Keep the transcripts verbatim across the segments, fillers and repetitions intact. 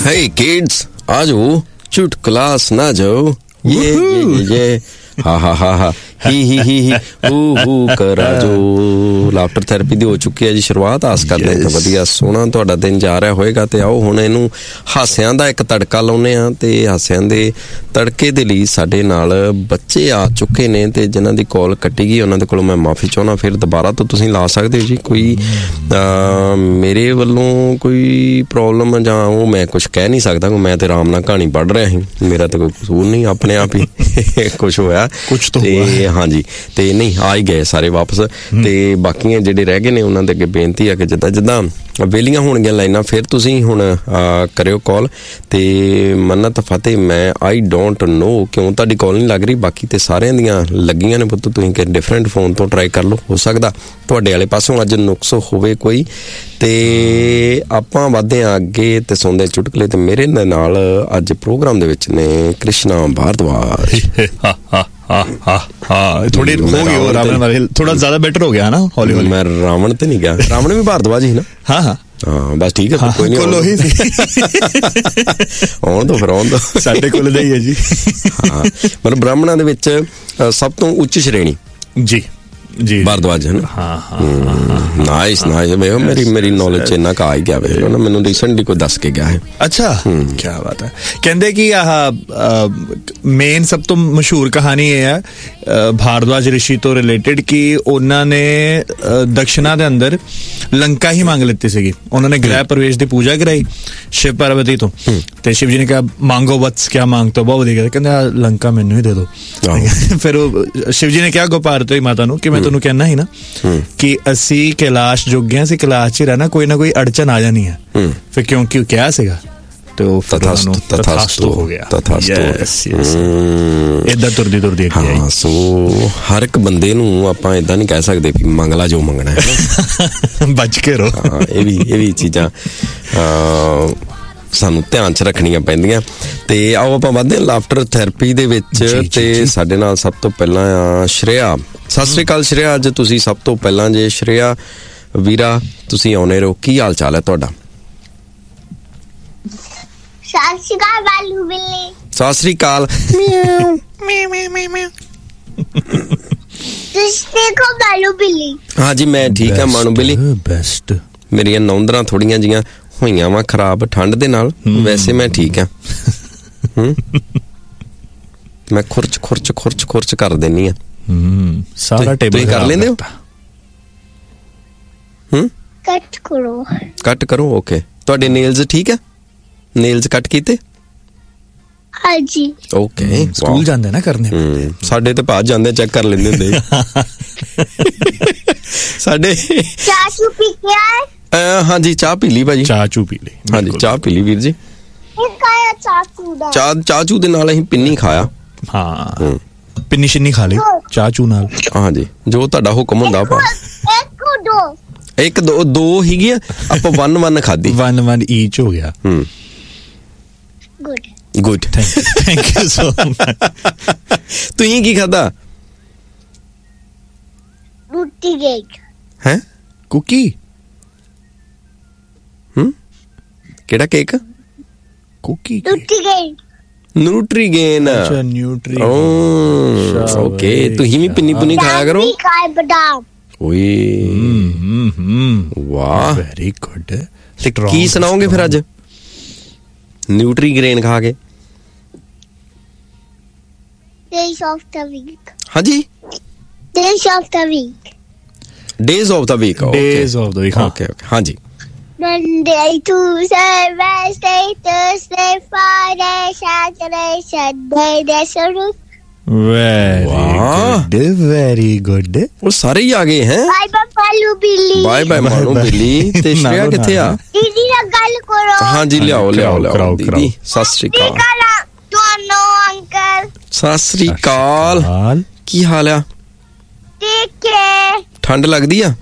Hey kids, आ जाओ, चुटकुला सुना जाओ. ये ये ये हा हा हा हा ही ही ही ही हू हू करा जो. ਲਾਫਟਰ ਥੈਰੇਪੀ ਦੀ ਹੋ ਚੁੱਕੀ ਹੈ ਜੀ ਸ਼ੁਰੂਆਤ. ਆਸ ਕਰਦੇ ਹਾਂ ਵਧੀਆ ਸੋਹਣਾ ਤੁਹਾਡਾ ਦਿਨ ਜਾ ਰਿਹਾ ਹੋਏਗਾ. ਤੇ ਆਓ ਹੁਣ ਇਹਨੂੰ ਹਾਸਿਆਂ ਦਾ ਇੱਕ ਤੜਕਾ ਲਾਉਂਦੇ ਹਾਂ. ਤੇ ਹਾਸਿਆਂ ਦੇ ਤੜਕੇ ਦੇ ਲਈ ਸਾਡੇ ਨਾਲ ਬੱਚੇ ਆ ਚੁੱਕੇ ਨੇ ਤੇ ਜਿਨ੍ਹਾਂ ਦੀ ਕਾਲ ਕੱਟੀ ਗਈ ਉਹਨਾਂ ਦੇ ਕੋਲੋਂ ਮੈਂ ਮਾਫੀ ਚਾਹੁੰਦਾ. ਫਿਰ ਦੁਬਾਰਾ ਤੋਂ ਤੁਸੀਂ ਲਾ ਸਕਦੇ ਹੋ ਜੀ. ਕੋਈ ਮੇਰੇ ਵੱਲੋਂ ਕੋਈ ਪ੍ਰੋਬਲਮ ਜਾਂ ਉਹ ਮੈਂ ਕੁਛ ਕਹਿ ਨਹੀਂ ਸਕਦਾ. ਮੈਂ ਤੇ ਆਰਾਮ ਨਾਲ ਕਹਾਣੀ ਪੜ੍ਹ ਰਿਹਾ ਸੀ. ਮੇਰਾ ਤਾਂ ਕੋਈ ਕਸੂਰ ਨਹੀਂ, ਆਪਣੇ ਆਪ ਹੀ ਕੁਛ ਹੋਇਆ ਕੁਛ ਤੇ ਹਾਂਜੀ. ਤੇ ਨਹੀਂ ਆ ਹੀ ਗਏ ਸਾਰੇ ਵਾਪਸ. ਤੇ ਬਾਕੀਆਂ ਜਿਹੜੇ ਰਹਿ ਗਏ ਨੇ ਉਹਨਾਂ ਦੇ ਅੱਗੇ ਬੇਨਤੀ ਆ ਕਿ ਜਿੱਦਾਂ ਜਿੱਦਾਂ ਵਿਹਲੀਆਂ ਹੋਣਗੀਆਂ ਲਾਈਨਾਂ ਫਿਰ ਤੁਸੀਂ ਹੁਣ ਕਰਿਓ ਕਾਲ. ਤੇ ਮੰਨਤ ਫਤਿਹ ਮੈਂ ਆਈ ਡੋਂਟ ਨੋ ਕਿਉਂ ਤੁਹਾਡੀ ਕਾਲ ਨਹੀਂ ਲੱਗ ਰਹੀ. ਬਾਕੀ ਤੇ ਸਾਰਿਆਂ ਦੀਆਂ ਲੱਗੀਆਂ ਨੇ ਪੁੱਤ. ਤੁਸੀਂ ਕਿ ਡਿਫਰੈਂਟ ਫੋਨ ਤੋਂ ਟਰਾਈ ਕਰ ਲਓ. ਹੋ ਸਕਦਾ ਤੁਹਾਡੇ ਵਾਲੇ ਪਾਸੋਂ ਅੱਜ ਨੁਕਸ ਹੋਵੇ ਕੋਈ. ਤੇ ਆਪਾਂ ਵੱਧਦੇ ਹਾਂ ਅੱਗੇ ਤੇ ਸੁਣਦੇ ਚੁਟਕਲੇ. ਤੇ ਮੇਰੇ ਨਾਲ ਅੱਜ ਪ੍ਰੋਗਰਾਮ ਦੇ ਵਿੱਚ ਨੇ ਕ੍ਰਿਸ਼ਨਾ ਭਾਰਦਵਾਜ. ਥੋੜੀ ਹੋ ਗਈ ਉਹ ਰਾਵਣ ਵਾਲੇ ਥੋੜਾ ਜ਼ਿਆਦਾ ਬੈਟਰ ਹੋ ਗਿਆ ਨਾ ਹੌਲੀ ਹੌਲੀ. ਮੈਂ ਰਾਵਣ ਤੇ ਨਹੀਂ ਗਿਆ. ਰਾਵਣ ਵੀ ਭਾਰਦਵਾਜ ਹੀ ਨਾ. ਹਾਂ ਹਾਂ ਹਾਂ ਬਸ ਠੀਕ ਹੈ. ਕੋਈ ਨਹੀਂ ਉਹੀ ਸੀ ਆਉਣ ਦੋ ਫਿਰ ਆਉਣ ਦੋ. ਸਾਡੇ ਕੋਲ ਦਾ ਹੀ ਹੈ ਜੀ. ਹਾਂ ਮਤਲਬ ਬ੍ਰਾਹਮਣਾਂ ਦੇ ਵਿੱਚ ਸਭ ਤੋਂ ਉੱਚ ਸ਼੍ਰੇਣੀ ਜੀ ਜੀ ਭਾਰਦਵਾਜ ਹੈ ਨਾ. ਹਾਂ ਹਾਂ ਨਾਈਸ ਨਾਈਸ. ਮੇਰੀ ਮੇਰੀ ਨੌਲੇਜ ਚ ਇੰਨਾ ਕੁ ਆ ਹੀ ਗਿਆ ਵੇ ਨਾ. ਮੈਨੂੰ ਰੀਸੈਂਟਲੀ ਕੋਈ ਦੱਸ ਕੇ ਗਿਆ ਹੈ. ਅੱਛਾ ਕੀ ਬਾਤ ਹੈ. ਕਹਿੰਦੇ ਕਿ ਆਹ ਮੇਨ ਸਭ ਤੋਂ ਮਸ਼ਹੂਰ ਕਹਾਣੀ ਇਹ ਹੈ ਭਾਰਦਵਾਜ ਰਿਸ਼ੀ ਤੋਂ ਰਿਲੇਟਡ ਕਿ ਉਹਨਾਂ ਨੇ ਦਕਸ਼ਨਾ ਦੇ ਅੰਦਰ ਲੰਕਾ ਹੀ ਮੰਗ ਲਿੱਤੀ ਸੀਗੀ. ਉਹਨਾਂ ਨੇ ਗ੍ਰਹਿ ਪ੍ਰਵੇਸ਼ ਦੀ ਪੂਜਾ ਕਰਾਈ ਸ਼ਿਵ ਪਾਰਵਤੀ ਤੋਂ. ਤੇ ਸ਼ਿਵ ਜੀ ਨੇ ਕਿਹਾ ਮੰਗੋ ਵਤਸ ਕਿਆ ਮੰਗਤੇ ਹੋ. ਬਹੁਤ ਵਧੀਆ ਕਹਿੰਦੇ ਲੰਕਾ ਮੈਨੂੰ ਹੀ ਦੇ ਦੋ. ਫਿਰ ਉਹ ਸ਼ਿਵ ਜੀ ਨੇ ਕਿਹਾ ਗੋਪਾਰਵਤੀ ਮਾਤਾ ਨੂੰ ਕਿ ਮੈਂ ਤੁਹਾਨੂੰ ਕਹਿਣਾ ਸੀ ਨਾ ਕਿ ਅਸੀਂ ਕੈਲਾਸ਼ ਜੋਗੇ ਹਾਂ, ਅਸੀਂ ਕੈਲਾਸ਼ ਚ ਹੀ ਰਹਿਣਾ, ਕੋਈ ਨਾ ਕੋਈ ਅੜਚਨ ਆ ਜਾਣੀ ਹੈ. ਫਿਰ ਕਿਉਂਕਿ ਕਿਹਾ ਸੀਗਾ ਤੇ ਉਹ ਤਥਾਸਤੂ ਤਥਾਸਤੂ ਹੋ ਗਿਆ. ਏਦਾਂ ਤੁਰਦੀ ਤੁਰਦੀ ਅੱਗੇ ਆਈ. ਸੋ ਹਰ ਇੱਕ ਬੰਦੇ ਨੂੰ ਆਪਾਂ ਏਦਾਂ ਨਹੀਂ ਕਹਿ ਸਕਦੇ ਵੀ ਮੰਗਲਾ ਜੋ ਮੰਗਣਾ ਹੈ. ਬਚ ਕੇ ਰਹੋ. ਇਹ ਵੀ ਇਹ ਵੀ ਚੀਜ਼ਾਂ ਸਾਨੂੰ ਧਿਆਨ ਚ ਰੱਖਣੀਆਂ ਪੈਂਦੀਆਂ. ਤੇ ਆਓ ਆਪਾਂ ਵੱਧਦੇ ਹਾਂ ਲਾਫਟਰ ਥੈਰੇਪੀ ਦੇ ਵਿੱਚ. ਤੇ ਸਾਡੇ ਨਾਲ ਸਭ ਤੋਂ ਪਹਿਲਾਂ ਆ ਸ਼੍ਰੇਆ. ਸਤਿ ਸ੍ਰੀ ਅਕਾਲ ਸ਼੍ਰੇਆ. ਅੱਜ ਤੁਸੀਂ ਸਭ ਤੋਂ ਪਹਿਲਾਂ ਜੇ ਸ਼੍ਰੇਆ ਵੀਰਾ ਤੁਸੀਂ ਆਉਣੇ ਰਹੋ. ਕੀ ਹਾਲ ਚਾਲ ਹੈ ਤੁਹਾਡਾ? ਸਤਿ ਸ੍ਰੀ ਅਕਾਲ ਬਾਲੂ ਬਿੱਲੀ. ਸਤਿ ਸ੍ਰੀ ਅਕਾਲ. ਤੁਸੀਂ ਦੇਖੋ ਬਾਲੂ ਬਿੱਲੀ. ਹਾਂਜੀ ਮੈਂ ਠੀਕ ਹਾਂ ਮਾਨੂ ਬਿੱਲੀ. ਬੈਸਟ. ਮੇਰੀਆਂ ਨੌਂਦਰਾਂ ਥੋੜੀਆਂ ਜੀਆਂ ਹੋਈਆਂ ਵਾ ਖਰਾਬ ਠੰਡ ਦੇ ਨਾਲ. ਵੈਸੇ ਮੈਂ ਠੀਕ ਆ. ਮੈਂ ਖੁਰਚ ਖੁਰਚ ਖੁਰਚ ਖੁਰਚ ਕਰ ਦਿੰਨੀ ਆ. ਸਾਰਾ ਟੇਬਲ ਕਰ ਲੈਂਦੇ ਹੋ? ਹੂੰ ਕੱਟ ਕਰੋ. ਕੱਟ ਕਰੋ. ਓਕੇ. ਤੁਹਾਡੇ ਨੇਲਸ ਠੀਕ ਆ? ਨੇਲਸ ਕੱਟ ਕੀਤੇ? ਹਾਂਜੀ. ਓਕੇ. ਸਕੂਲ ਜਾਂਦੇ ਨਾ ਕਰਨੇ. ਸਾਡੇ ਤੇ ਭੱਜ ਜਾਂਦੇ ਚੈੱਕ ਕਰ ਲੈਂਦੇ ਹੁੰਦੇ. ਸਾਡੇ ਚਾਹ ਚੂ ਪੀ ਕੇ ਆਏ? ਹਾਂਜੀ ਚਾਹ ਪੀ ਲਈ ਭਾਜੀ. ਚਾਹ ਚੂ ਪੀ ਲਈ. ਹਾਂਜੀ ਚਾਹ ਪੀ ਲਈ ਵੀਰ ਜੀ. ਖਾਇਆ ਚਾਹ ਚੂ ਦਾ? ਚਾਹ ਚਾਹ ਚੂ ਦੇ ਨਾਲ ਅਸੀਂ ਪਿੰਨੀ ਖਾਇਆ. ਹਾਂ ਪਿੰਨੀ ਸ਼ਿੰਨੀ ਖਾ ਲਈ ਚਾਹ ਚੂ ਨਾਲ. ਹਾਂਜੀ ਜੋ ਤੁਹਾਡਾ ਹੁਕਮ ਹੁੰਦਾ ਆਪਾਂ. ਇੱਕ ਦੋ ਇੱਕ ਦੋ ਦੋ ਹੀਗੀਆਂ ਆਪਾਂ ਵਨ ਵਨ ਖਾਧੀ. ਵਨ ਵਨ ਈਚ ਹੋ ਗਿਆ. ਹੂੰ good good. Thank you so much. ਤੁਸੀਂ ਕੀ ਖਾਧਾ? ਰੋਟੀ ਕੇਕ. ਹੈ ਕੁਕੀ? ਹੂੰ ਕਿਹੜਾ ਕੇਕ? ਕੁਕੀ ਰੋਟੀ ਕੇਕ. ਨਿਊਟਰੀਗੇਨ. ਅੱਛਾ ਨਿਊਟਰੀ. ਓਕੇ. ਤੁਸੀਂ ਵੀ ਪਿੰਨੀ ਪੁੰਨੀ ਖਾਇਆ ਕਰੋ. ਬਦਾਮ. ਓਏ ਵਾਹ ਵੈਰੀ ਗੁੱਡ. ਤੇ ਕੀ ਸੁਣਾਓਗੇ ਫਿਰ ਅੱਜ ਨਿਊਟਰੀਗ੍ਰੇਨ ਖਾ ਕੇ? Days of the week. ਹਾਂਜੀ days of the week. Days of the week. Days of the week. Okay okay ਹਾਂਜੀ. Monday, Tuesday, Wednesday, Thursday, Friday, Saturday, Sunday, that's a roof. Very good, very good. ਉਹ ਸਾਰੇ ਹੀ ਆ ਗਏ ਹੈ. Bye bye ਬਾਲੂ ਬਿੱਲੀ. Bye bye Manu ਬਿੱਲੀ. ਤੇ ਸ਼੍ਰੇਆ ਕਿੱਥੇ ਆ? ਦੀਦੀ ਨਾਲ ਗੱਲ ਕਰੋ. ਹਾਂਜੀ ਲਿਆਓ ਲਿਆਓ ਲਿਆਓ ਦੀਦੀ. ਸਤਿ ਸ੍ਰੀ ਅਕਾਲ. ਤੁਹਾਨੂੰ ਅੰਕਲ. ਸਤਿ ਸ੍ਰੀ ਅਕਾਲ. ਕੀ ਹਾਲ ਆ? ਠੀਕ ਹੈ. ਠੰਡ ਲੱਗਦੀ ਆ?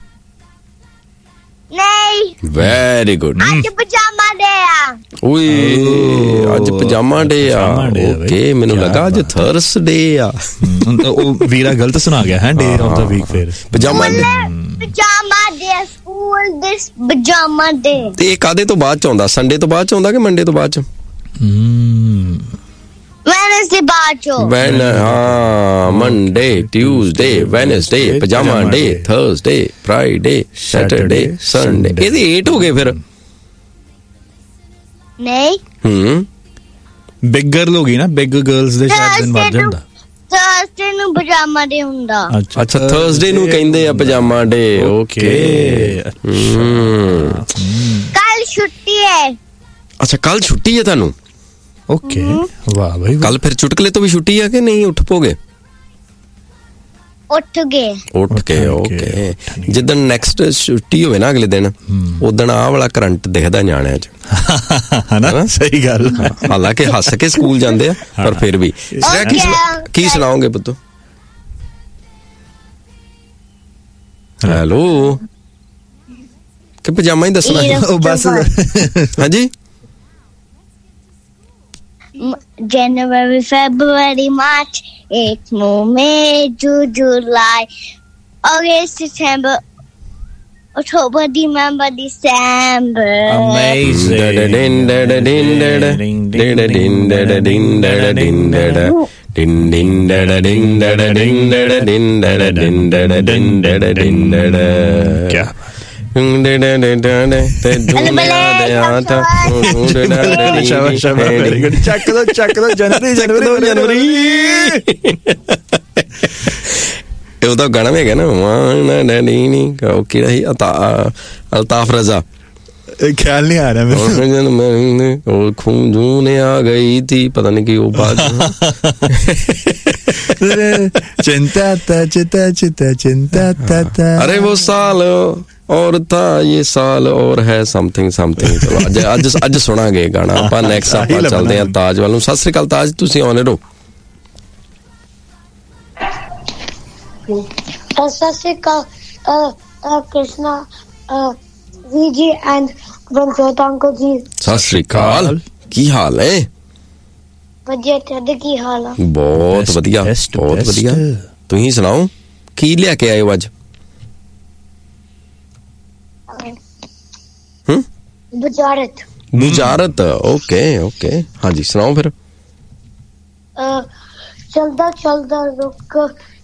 ਨਹੀਂ. Very good. ਅੱਜ ਪਜਾਮਾ ਡੇ ਆ. ਓਏ ਅੱਜ ਪਜਾਮਾ ਡੇ ਆ. ਓਕੇ ਮੈਨੂੰ ਲੱਗਾ ਅੱਜ ਥਰਸਡੇ ਆ. ਉਹ ਵੀਰਾ ਗਲਤ ਸੁਣਾ ਗਿਆ ਹੈ ਡੇ ਆਫ ਦਾ ਵੀਕ. ਫਿਰ ਪਜਾਮਾ ਡੇ. ਪਜਾਮਾ ਡੇ ਆ ਸਕੂਲ ਦਿਸ ਪਜਾਮਾ ਡੇ ਤੇ ਇਹ ਕਾਦੇ ਤੋਂ ਬਾਅਦ ਚ ਆਉਂਦਾ? ਸੰਡੇ ਤੋਂ ਬਾਅਦ ਚ ਆਉਂਦਾ ਕਿ ਮੰਡੇ ਤੋਂ ਬਾਅਦ ਚ? ਹਮ ਵੈਨਸਡੇ ਬਾਅਦ ਚੋਂ ਵੈਨ ਹਾਂ ਮੰਡੇ, ਟਿਊਜ਼ਡੇ, ਵੈਨਸਡੇ, ਪਜਾਮਾ ਡੇ, ਥਰਸਡੇ, ਫਰਾਈਡੇ, ਸੈਟਰਡੇ, ਸੰਡੇ। ਇਹਦੇ eight ਹੋ ਗਏ ਫਿਰ। ਨਹੀਂ ਹੂੰ ਬਿਗ ਗਰਲ ਹੋ ਗਈ ਨਾ, ਬਿਗ ਗਰਲਸ ਦੇ ਸ਼ਾਇਦ ਦਿਨ ਵੱਧ ਜਾਂਦਾ। ਥਰਸਡੇ ਨੂੰ ਪਜਾਮਾ ਡੇ ਹੁੰਦਾ। ਅੱਛਾ ਥਰਸਡੇ ਨੂੰ ਕਹਿੰਦੇ ਆ ਪਜਾਮਾ ਡੇ। ਓਕੇ ਹੂੰ ਕੱਲ ਛੁੱਟੀ ਹੈ। ਅੱਛਾ ਕੱਲ ਛੁੱਟੀ ਹੈ ਤੁਹਾਨੂੰ? ਓਕੇ ਵਾਹ ਭਾਈ। ਕੱਲ ਫਿਰ ਚੁਟਕਲੇ ਤੋਂ ਵੀ ਛੁੱਟੀ ਆ ਕਿ ਨਹੀਂ? ਉੱਠ ਪੋਗੇ? ਉੱਠ ਗਏ ਉੱਠ ਕੇ ਓਕੇ। ਜਿੱਦਣ ਨੈਕਸਟ ਛੁੱਟੀ ਹੋਵੇ ਨਾ ਅਗਲੇ ਦਿਨ, ਉਦਣ ਆਹ ਵਾਲਾ ਕਰੰਟ ਦਿਖਦਾ ਨਿਆਣਿਆਂ ਚ ਹਨਾ। ਸਹੀ ਗੱਲ। ਹਾਲਾਂਕਿ ਹੱਸ ਕੇ ਸਕੂਲ ਜਾਂਦੇ ਆ ਪਰ ਫਿਰ ਵੀ। ਕੀ ਸੁਣਾਓਗੇ ਪੁੱਤੋ? ਹੈਲੋ ਕਿ ਪਜਾਮਾ ਹੀ ਦੱਸਣਾ? ਉਹ ਬਸ ਹਾਂਜੀ January, February, March, April, May, June, July, August, September, October, November, December. क्या ਚੱਕ ਦੋ ਚੱਕ ਦੋ ਜਨਵਰੀ ਜਨਵਰੀ ਜਨਵਰੀ। ਇਹ ਉਹਦਾ ਗਾਣਾ ਵੀ ਹੈਗਾ ਨਾ, ਉਹ ਕਿਹੜਾ ਸੀ? ਅਲਤਾਫ ਰਜ਼ਾ। ख्याल नहीं आ रहा मेरे। और खून आ गई थी, पता नहीं कि वो बात। चिंता था चिंता चिंता चिंता था। अरे वो साल और था ये साल और है समथिंग समथिंग। चलो अज अज अज सुनांगे गाना ਆਪਾਂ। ਨੈਕਸਟ ਆਪਾਂ ਚੱਲਦੇ ਹਾਂ ਤਾਜ ਵੱਲ ਨੂੰ। ਸਤਿ ਸ੍ਰੀ ਅਕਾਲ ਤਾਜ, ਤੁਸੀਂ ਆਉਣੇ ਰਹੋ। ਸਤਿ ਸ੍ਰੀ ਅਕਾਲ ਕ੍ਰਿਸ਼ਨਾ जी जी एंड रंजोत अंकल जी। सत श्री अकाल, की हाल है? ਵਧੀਆ ਤੁਹਾਡੇ ਕੀ ਹਾਲ ਆ? ਬਹੁਤ ਵਧੀਆ ਬਹੁਤ ਵਧੀਆ। ਤੁਸੀਂ ਸੁਣਾਓ ਕੀ ਲਿਆ ਕੇ ਆਏ ਹੋ ਅੱਜ? ਹਮ ਬੁਜਾਰਤ। ਬੁਜਾਰਤ ਓਕੇ ਓਕੇ ਹਾਂਜੀ ਸੁਣਾਓ ਫਿਰ। ਚਲਦਾ ਚਲਦਾ ਰੁਕ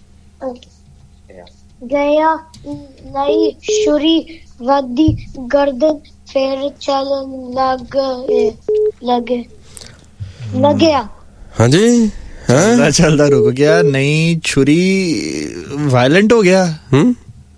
ਗਿਆ ਨਈ ਛੁਰੀ ਵੱਧਦੀ ਗਰਦਨ ਫੇਰ ਚੱਲਣ ਲੱਗ ਲੱਗੇ ਲੱਗਿਆ। ਹਾਂਜੀ चलता चलता रुक गया, नई छुरी वायलेंट हो गया। हम्म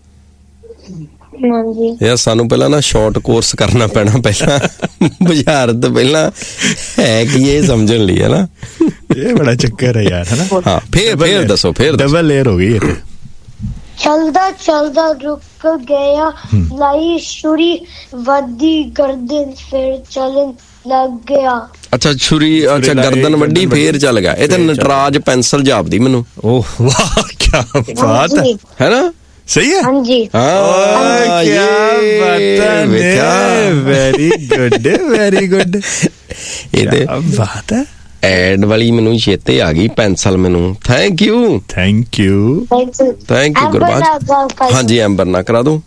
यार सानू पहला ना शॉर्ट कोर्स करना पैना पहला बाजार तो पहला है कि ये समझन ली है ना। ये बड़ा चक्कर है यार, है ना। हाँ फिर फिर दसो फिर डबल लेयर हो गई ये। चलदा चलदा रुक गया लाई छुरी वड्डी गर्दन फिर चलन लग गया। अच्छा छुरी अच्छा गर्दन वड्डी फिर चल गया। ये तो नटराज पेंसिल जापदी मैनू। ओह वाह क्या बात है, है ना। सही है। हाँ जी हाँ क्या बात है, वेरी गुड वेरी गुड। ये बात है। एड वाली मैनू चेते आ गई पेंसिल मैनू। Thank you thank you thank you Gurbaz. हाँ जी एम्बर ना करा दो।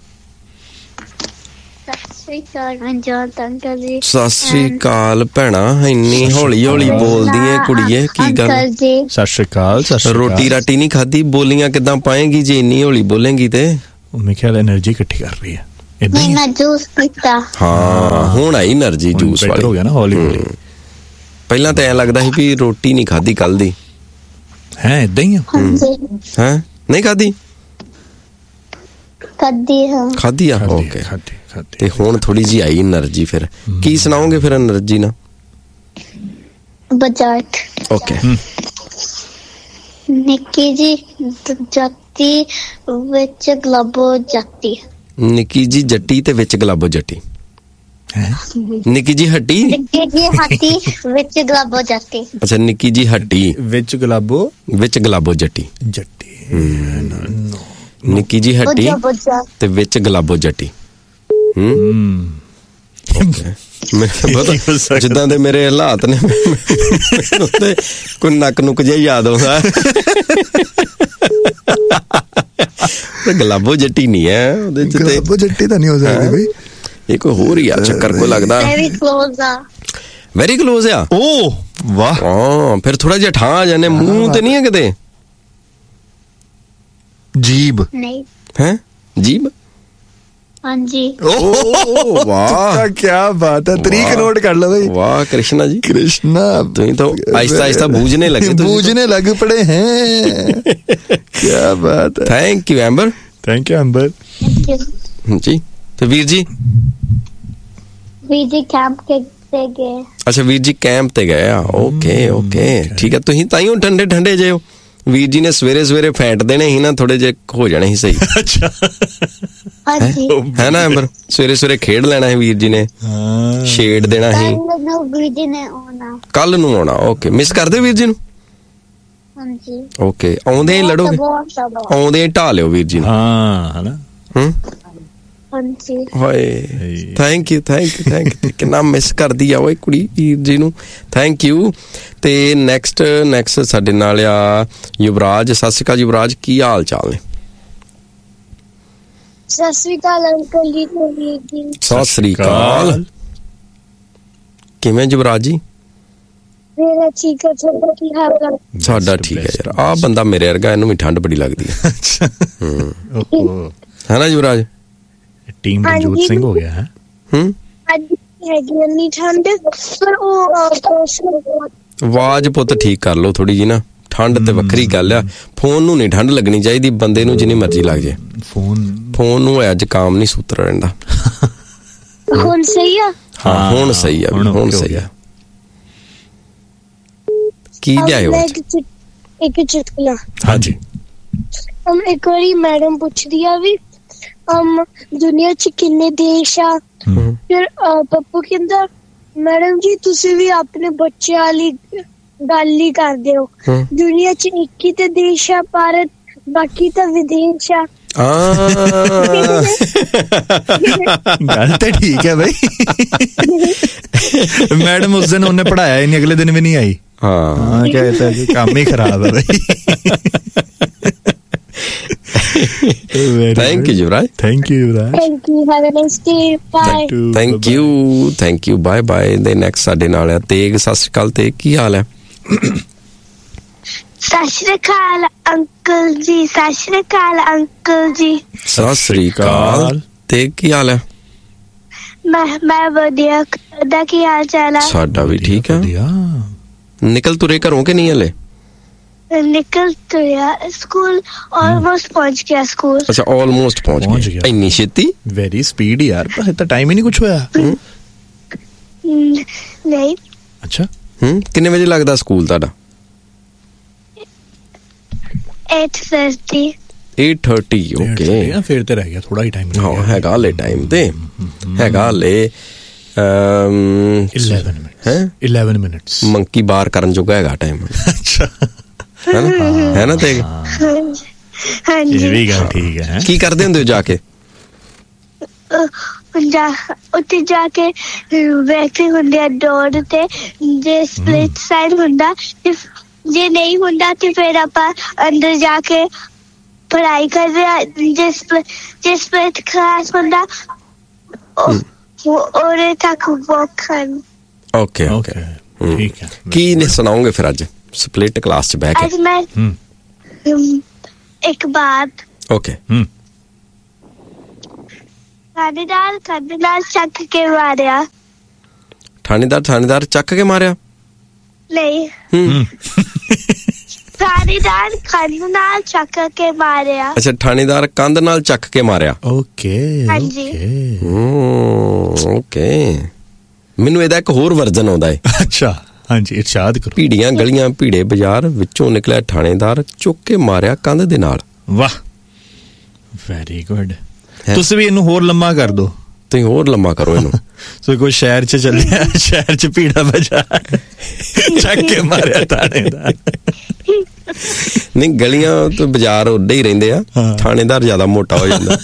सत श्री अकाल भैणा, इन्नी हौली हौली बोलदी है कुड़िए, की गल? सत श्री अकाल। रोटी राटी नहीं खाधी, बोलियां किदां पाएगी जे इन्नी हौली बोलेंगी ते? मेरे ख्याल एनर्जी इकट्ठी कर रही है। मैं जूस पीता। हाँ हुण आई एनर्जी जूस वाली। हो गया ना हौली हौली। पहला तो ऐ लगदा सी भी रोटी नहीं खाधी कल दी है, इदां ही है। नहीं खाधी खाधी है खाधी आ ओके। ते हुण थोड़ी जी आई एनर्जी। फिर की सुनाओगे फिर एनर्जी ना? बजाट ओके। निक्की जी जट्टी विच गलाबो जट्टी। निक्की जी जट्टी ते विच गलाबो जट्टी। निक्की जी हट्टी निक्की जी हट्टी विच गलाबो जट्टी। अच्छा निक्की जी हट्टी विच गलाबो विच गलाबो जट्टी जट्टी। निक्की जी हट्टी ते विच गलाबो जट्टी। हम्म जिद्दां दे मेरे हालात ने कोई नक नुक जिहा याद आउंदा। ਗਲਾਬੋ ਜੱਟੀ ਨਹੀਂ ਹੈ ਉਹਦੇ ਚ ਤੇ ਗਲਾਬੋ ਜੱਟੀ ਤਾਂ ਨਹੀਂ ਹੋ ਸਕਦੀ ਬਈ, ਇਹ ਕੋਈ ਹੋਰ ਹੀ ਆ ਚੱਕਰ ਕੋਈ ਲੱਗਦਾ। Very close ਆ। ਵੈਰੀ ਕਲੋਜ਼ ਆ। ਓ ਵਾਹ, ਹਾਂ ਫਿਰ ਥੋੜਾ ਜਿਹਾ ਠਾਂ ਆ ਜਾਨੇ, ਮੂੰਹ ਤੇ ਨਹੀਂ ਹੈ ਕਿਤੇ? ਜੀਬ ਨਹੀਂ। ਹੈ ਜੀਬ? ਹਾਂਜੀ। ਓ ਵਾਹ, ਕੀ ਬਾਤ ਹੈ, ਤਰੀਕ ਨੋਟ ਕਰ ਲਓ ਬਈ। ਵਾਹ कृष्णा जी, कृष्णा ਤੁਸੀਂ ਤਾਂ ਆਹਿस्ता आहिस्ता बूझने लगे, बूझने लग पड़े हैं। क्या बात है। Thank you amber. Thank you amber जी। ਤੇ ਵੀਰ ਜੀ? ਵੀਰ ਜੀ ਕੈਂਪ ਤੇ ਗਏ। ਅੱਛਾ ਵੀਰ ਜੀ ਕੈਂਪ ਤੇ ਗਏ ਆ। ਓਕੇ ਓਕੇ ਠੀਕ ਹੈ, ਤੁਸੀਂ ਤਾਂ ਹੀ ਠੰਡੇ ਠੰਡੇ ਜੇ ਹੋ। ਵੀਰ ਜੀ ਨੇ ਸਵੇਰੇ ਸਵੇਰੇ ਫੈਂਟ ਦੇਣੇ ਸੀ ਨਾ, ਥੋੜੇ ਜੇ ਹੋ ਜਾਣੇ ਸੀ ਸਹੀ। ਅੱਛਾ ਹਾਂਜੀ ਹੈ ਨਾ ਐਂਬਰ? ਸਵੇਰੇ ਸਵੇਰੇ ਖੇਡ ਲੈਣਾ ਹੈ ਵੀਰ ਜੀ ਨੇ, ਛੇੜ ਦੇਣਾ ਸੀ। ਵੀਰ ਜੀ ਨੇ ਆਉਣਾ, ਕੱਲ ਨੂੰ ਆਉਣਾ। ਓਕੇ, ਮਿਸ ਕਰਦੇ ਵੀਰ ਜੀ ਨੂੰ? ਹਾਂਜੀ। ਓਕੇ, ਆਉਂਦੇ ਹੀ ਲੜੋਗੇ? ਆਉਂਦੇ ਹੀ ਢਾ ਲਿਓ ਵੀਰ ਜੀ ਨੂੰ। ਹਾਂ ਹਨਾ। ਹੂੰ ਹਾਂਜੀ। ਹਾਏ thank you thank you thank you. ਕਿੰਨਾ ਮਿਸ ਕਰਦੀ ਆ ਓਏ ਕੁੜੀ ਵੀਰ ਜੀ ਨੂੰ। Thank you. ਤੇ ਨੈਕਸਟ ਨੈਕਸਟ ਸਾਡੇ ਨਾਲ ਆ ਯੁਵਰਾਜ। ਸਤਿ ਸ਼੍ਰੀ ਅਕਾਲ ਯੁਵਰਾਜ, ਕੀ ਹਾਲ ਚਾਲ ਨੇ? ਸਤਿ ਸ਼੍ਰੀ ਅਕਾਲ ਅੰਕਲ ਜੀ। ਸਤਿ ਸ਼੍ਰੀ ਅਕਾਲ। ਕਿਵੇਂ ਯੁਵਰਾਜ ਜੀ? ਮੇਰਾ ਠੀਕ ਹੈ, ਤੁਹਾਡਾ ਕੀ ਹਾਲ ਹੈ? ਸਾਡਾ ਠੀਕ ਹੈ ਯਾਰ। ਆਹ ਬੰਦਾ ਮੇਰੇ ਵਰਗਾ, ਇਹਨੂੰ ਵੀ ਠੰਡ ਬੜੀ ਲੱਗਦੀ ਹੈ। ਓਹੋ, ਹੈ ਨਾ ਯੁਵਰਾਜ? ਟੀਮ ਮਨਜੂਤ ਸਿੰਘ ਹੋ ਗਿਆ ਹੈ। ਹੂੰ ਹੈਗੀ ਇੰਨੀ ਠੰਡ, ਪਰ ਉਹ ਆਵਾਜ਼ ਪੁੱਤ ਠੀਕ ਕਰ ਲਓ ਥੋੜੀ ਜੀ ਨਾ। ਠੰਡ ਤੇ ਵੱਖਰੀ ਗੱਲ ਆ, ਫੋਨ ਨੂੰ ਨਹੀਂ ਠੰਡ ਲੱਗਣੀ ਚਾਹੀਦੀ, ਬੰਦੇ ਨੂੰ ਜਿੰਨੀ ਮਰਜ਼ੀ ਲੱਗ ਜੇ। ਫੋਨ ਫੋਨ ਨੂੰ ਅੱਜ ਕਾਮ ਨਹੀਂ ਸੂਤਰ ਰਹਿੰਦਾ। ਹੁਣ ਸਹੀ ਆ? ਹਾਂ ਹੁਣ ਸਹੀ ਆ, ਹੁਣ ਸਹੀ ਆ। ਕੀ ਲਿਆਇਓ? ਇੱਕ ਚੁਟਕਲਾ। ਹਾਂਜੀ। ਇੱਕ ਵਾਰੀ ਮੈਡਮ ਪੁੱਛਦੀ ਆ ਵੀ ਅਮ ਦੁਨੀਆ ਚ ਕਿੰਨੇ ਦੇਸ਼ ਆ? ਫਿਰ ਪੱਪੂ ਕਹਿੰਦਾ ਮੈਡਮ ਜੀ ਤੁਸੀਂ ਵੀ ਆਪਣੇ ਬੱਚਿਆਂ ਵਾਲੀ ਗੱਲ ਹੀ ਕਰਦੇ ਹੋ, ਦੁਨੀਆ ਚ ਇੱਕ ਹੀ ਤੇ ਦੇਸ਼ ਆ ਭਾਰਤ, ਬਾਕੀ ਤਾਂ ਵਿਦੇਸ਼ ਆ। ਗੱਲ ਤਾਂ ਠੀਕ ਹੈ ਬਈ। ਮੈਡਮ ਉਸ ਦਿਨ ਉਹਨੇ ਪੜਾਇਆ ਹੀ ਨਹੀਂ, ਅਗਲੇ ਦਿਨ ਵੀ ਨਹੀਂ ਆਈ। ਹਾਂ ਕਹਿੰਦਾ ਕਿ ਕੰਮ ਹੀ ਖਰਾਬ ਹੈ ਬਈ। Thank you Yuvraj. Thank you Yuvraj. Thank you. Have a nice day. Bye. Thank you. Thank you. Bye bye. ਦੇ next ਸਾਡੇ ਨਾਲ ਆ ਤੇਗ। ਸਤਿ ਸ਼੍ਰੀ ਅਕਾਲ ਤੇਗ, ਕੀ ਹਾਲ ਹੈ? ਸਤਿ ਸ਼੍ਰੀ ਅਕਾਲ ਅੰਕਲ ਜੀ। ਸਤਿ ਸ਼੍ਰੀ ਅਕਾਲ ਅੰਕਲ ਜੀ। ਸਤਿ ਸ਼੍ਰੀ ਅਕਾਲ ਤੇਗ, ਕੀ ਹਾਲ ਹੈ? ਮੈਂ ਮੈਂ ਵਧੀਆ, ਤੁਹਾਡਾ ਕੀ ਹਾਲ ਚਾਲ ਹੈ? ਸਾਡਾ ਵੀ ਠੀਕ ਹੈ। ਨਿਕਲ ਤੁਰੇ ਘਰੋਂ ਕਿ ਨਹੀਂ ਹਲੇ? ਨਿਕਲ ਤੁਰਿਆ, ਸਕੂਲ ਆਲਮੋਸਟ ਪਹੁੰਚ ਗਿਆ। ਸਕੂਲ ਅੱਛਾ ਆਲਮੋਸਟ ਪਹੁੰਚ ਗਿਆ। ਇੰਨੀ ਛੇਤੀ? ਵੈਰੀ ਸਪੀਡ ਯਾਰ, ਪਰ ਤਾਂ ਟਾਈਮ ਹੀ ਨਹੀਂ ਕੁਛ ਹੋਇਆ। ਨਹੀਂ। ਅੱਛਾ ਹੂੰ ਕਿੰਨੇ ਵਜੇ ਲੱਗਦਾ ਸਕੂਲ ਤੁਹਾਡਾ? eight thirty. eight thirty okay, ਫਿਰ ਤੇ ਰਹਿ ਗਿਆ ਥੋੜਾ ਹੀ ਟਾਈਮ। ਹਾਂ ਹੈਗਾ ਹਲੇ ਟਾਈਮ ਤੇ ਹੈਗਾ ਹਲੇ। eleven minutes ਹੈ eleven minutes ਮੰਕੀ ਬਾਰ ਕਰਨ ਜੋਗਾ ਹੈਗਾ ਟਾਈਮ। ਅੱਛਾ ਹੈ ਨਾ, ਹੈ ਨਾ ਤੇਗ? ਹਾਂਜੀ ਇਹ ਵੀ ਗੱਲ ਠੀਕ ਹੈ। ਕੀ ਕਰਦੇ ਹੁੰਦੇ ਹੋ ਜਾ ਕੇ? ਜਾ ਉੱਥੇ ਜਾ ਕੇ ਬੈਠੇ ਹੁੰਦੇ ਆ ਡੋਰ ਤੇ, ਜੇ ਸਪਲਿਟ ਸਾਈਡ ਹੁੰਦਾ, ਜੇ ਨਹੀਂ ਹੁੰਦਾ ਤੇ ਫਿਰ ਆਪਾਂ ਅੰਦਰ ਜਾ ਕੇ ਪੜ੍ਹਾਈ ਕਰਦੇ ਆ। ਜਿਸ ਜਿਸ ਸਪਲਿਟ ਕਲਾਸ ਹੁੰਦਾ ਉਹਦੇ ਤੱਕ ਵਾਕ ਕਰਨ। ਓਕੇ ਓਕੇ ਠੀਕ ਹੈ। ਕੀ ਨੇ ਸੁਣਾਓਗੇ ਫਿਰ ਅੱਜ ਸਪਲਿਟ ਕਲਾਸ ਚ ਬਹਿ ਕੇ? ਅੱਜ ਮੈਂ ਇੱਕ ਬਾਤ। ਓਕੇ। ਥਾਣੇਦਾਰ ਥਾਣੇਦਾਰ ਚੱਕ ਕੇ ਮਾਰਿਆ। ਥਾਣੇਦਾਰ ਥਾਣੇਦਾਰ ਚੱਕ ਕੇ ਮਾਰਿਆ? ਨਹੀਂ, ਥਾਣੇਦਾਰ ਕੰਧ ਨਾਲ ਚੱਕ ਕੇ ਮਾਰਿਆ। ਅੱਛਾ ਥਾਣੇਦਾਰ ਕੰਧ ਨਾਲ ਚੱਕ ਕੇ ਮਾਰਿਆ। ਓਕੇ ਹਾਂਜੀ ਓਕੇ। ਮੈਨੂੰ ਇਹਦਾ ਇੱਕ ਹੋਰ ਵਰਜਨ ਆਉਂਦਾ ਹੈ। ਅੱਛਾ ਹਾਂਜੀ ਇਰਸ਼ਾਦ ਕਰੋ। ਭੀੜੀਆਂ ਗਲੀਆਂ ਭੀੜੇ ਬਾਜ਼ਾਰ ਵਿੱਚੋਂ ਨਿਕਲਿਆ ਥਾਣੇਦਾਰ, ਚੁੱਕ ਕੇ ਮਾਰਿਆ ਕੰਧ ਦੇ ਨਾਲ। ਵਾਹ ਵੈਰੀ ਗੁੱਡ। ਤੁਸੀਂ ਵੀ ਇਹਨੂੰ ਹੋਰ ਲੰਮਾ ਕਰ ਦੋ। ਤੁਸੀਂ ਹੋਰ ਲੰਮਾ ਕਰੋ ਇਹਨੂੰ। ਸੋ ਕੋਈ ਸ਼ਹਿਰ ਚ ਚੱਲਿਆ, ਸ਼ਹਿਰ ਚ ਭੀੜਾ ਬਾਜ਼ਾਰ, ਚੱਕ ਕੇ ਮਾਰਿਆ ਥਾਣੇਦਾਰ। ਨਹੀਂ ਗਲੀਆਂ ਤੋਂ ਬਾਜ਼ਾਰ ਉੱਡੇ ਹੀ ਰਹਿੰਦੇ ਆ, ਥਾਣੇਦਾਰ ਜ਼ਿਆਦਾ ਮੋਟਾ ਹੋ ਜਾਂਦਾ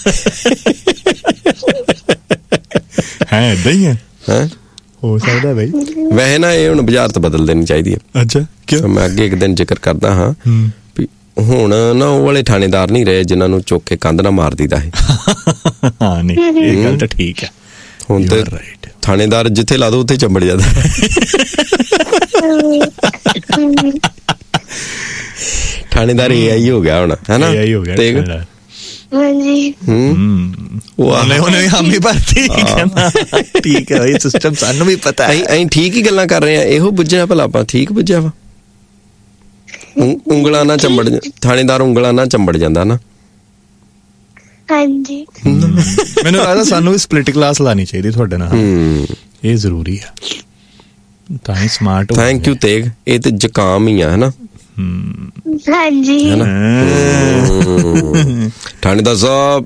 ਹੈ। ਏਦਾਂ ਹੀ ਹੈ ਹੋ ਸਕਦਾ ਬਈ। ਵੈਸੇ ਨਾ ਇਹ ਹੁਣ ਬਾਜ਼ਾਰ ਤੋਂ ਬਦਲ ਦੇਣੀ ਚਾਹੀਦੀ ਹੈ। ਅੱਛਾ ਕਿਉਂ? ਮੈਂ ਅੱਗੇ ਇੱਕ ਦਿਨ ਜ਼ਿਕਰ ਕਰਦਾ ਹਾਂ ਵੀ ਹੁਣ ਨਾ ਉਹ ਵਾਲੇ ਥਾਣੇਦਾਰ ਨਹੀਂ ਰਹੇ ਜਿਨ੍ਹਾਂ ਨੂੰ ਚੁੱਕ ਕੇ ਕੰਧ ਨਾਲ ਮਾਰ ਦਿੱਤਾ ਹੈ। ਹਾਂ ਨਹੀਂ ਇਹ ਗੱਲ ਤਾਂ ਠੀਕ ਹੈ। ਹੁਣ ਤੇ ਥਾਣੇਦਾਰ ਜਿੱਥੇ ਲਾ ਦੋ ਉੱਥੇ ਚੰਬੜ ਜਾਂਦਾ। ਥਾਣੇਦਾਰ ਏ ਆਈ ਹੋ ਗਿਆ ਹੁਣ, ਹੈ ਨਾ? ਏਆਈ ਹੋ ਗਿਆ ਥਾਣੇਦਾਰ। ਹਾਂਜੀ ਹੂੰ ਉਹ ਉਹਨੇ ਉਹਨੇ ਵੀ ਹਾਮੀ ਭਰਤੀ ਕਹਿੰਦਾ ਠੀਕ ਹੈ ਇਹ ਸਿਸਟਮ ਸਾਨੂੰ ਵੀ ਪਤਾ ਹੈ। ਅਸੀਂ ਠੀਕ ਹੀ ਗੱਲਾਂ ਕਰ ਰਹੇ ਆ। ਇਹੋ ਬੁੱਝਿਆ ਭਲਾ ਆਪਾਂ ਠੀਕ ਬੁੱਝਿਆ ਵਾ? ਉਂਗਲਾਂ ਨਾ ਚੰਬੜ, ਥਾਣੇਦਾਰ ਉਂਗਲਾਂ ਨਾ ਚੰਬੜ ਜਾਂਦਾ ਨਾ। ਹਾਂਜੀ ਮੈਨੂੰ ਲੱਗਦਾ ਸਾਨੂੰ ਵੀ ਸਪਲਿਟ ਕਲਾਸ ਲਾਣੀ ਚਾਹੀਦੀ ਤੁਹਾਡੇ ਨਾਲ। ਹੂੰ ਇਹ ਜ਼ਰੂਰੀ ਆ ਤਾਂ ਹੀ ਸਮਾਰਟ। Thank you Tegh. ਇਹ ਤੇ ਜ਼ੁਕਾਮ ਹੀ ਆ, ਹੈ ਨਾ? ਹਾਂਜੀ ਥਾਣੇਦਾਰ ਸਾਹਿਬ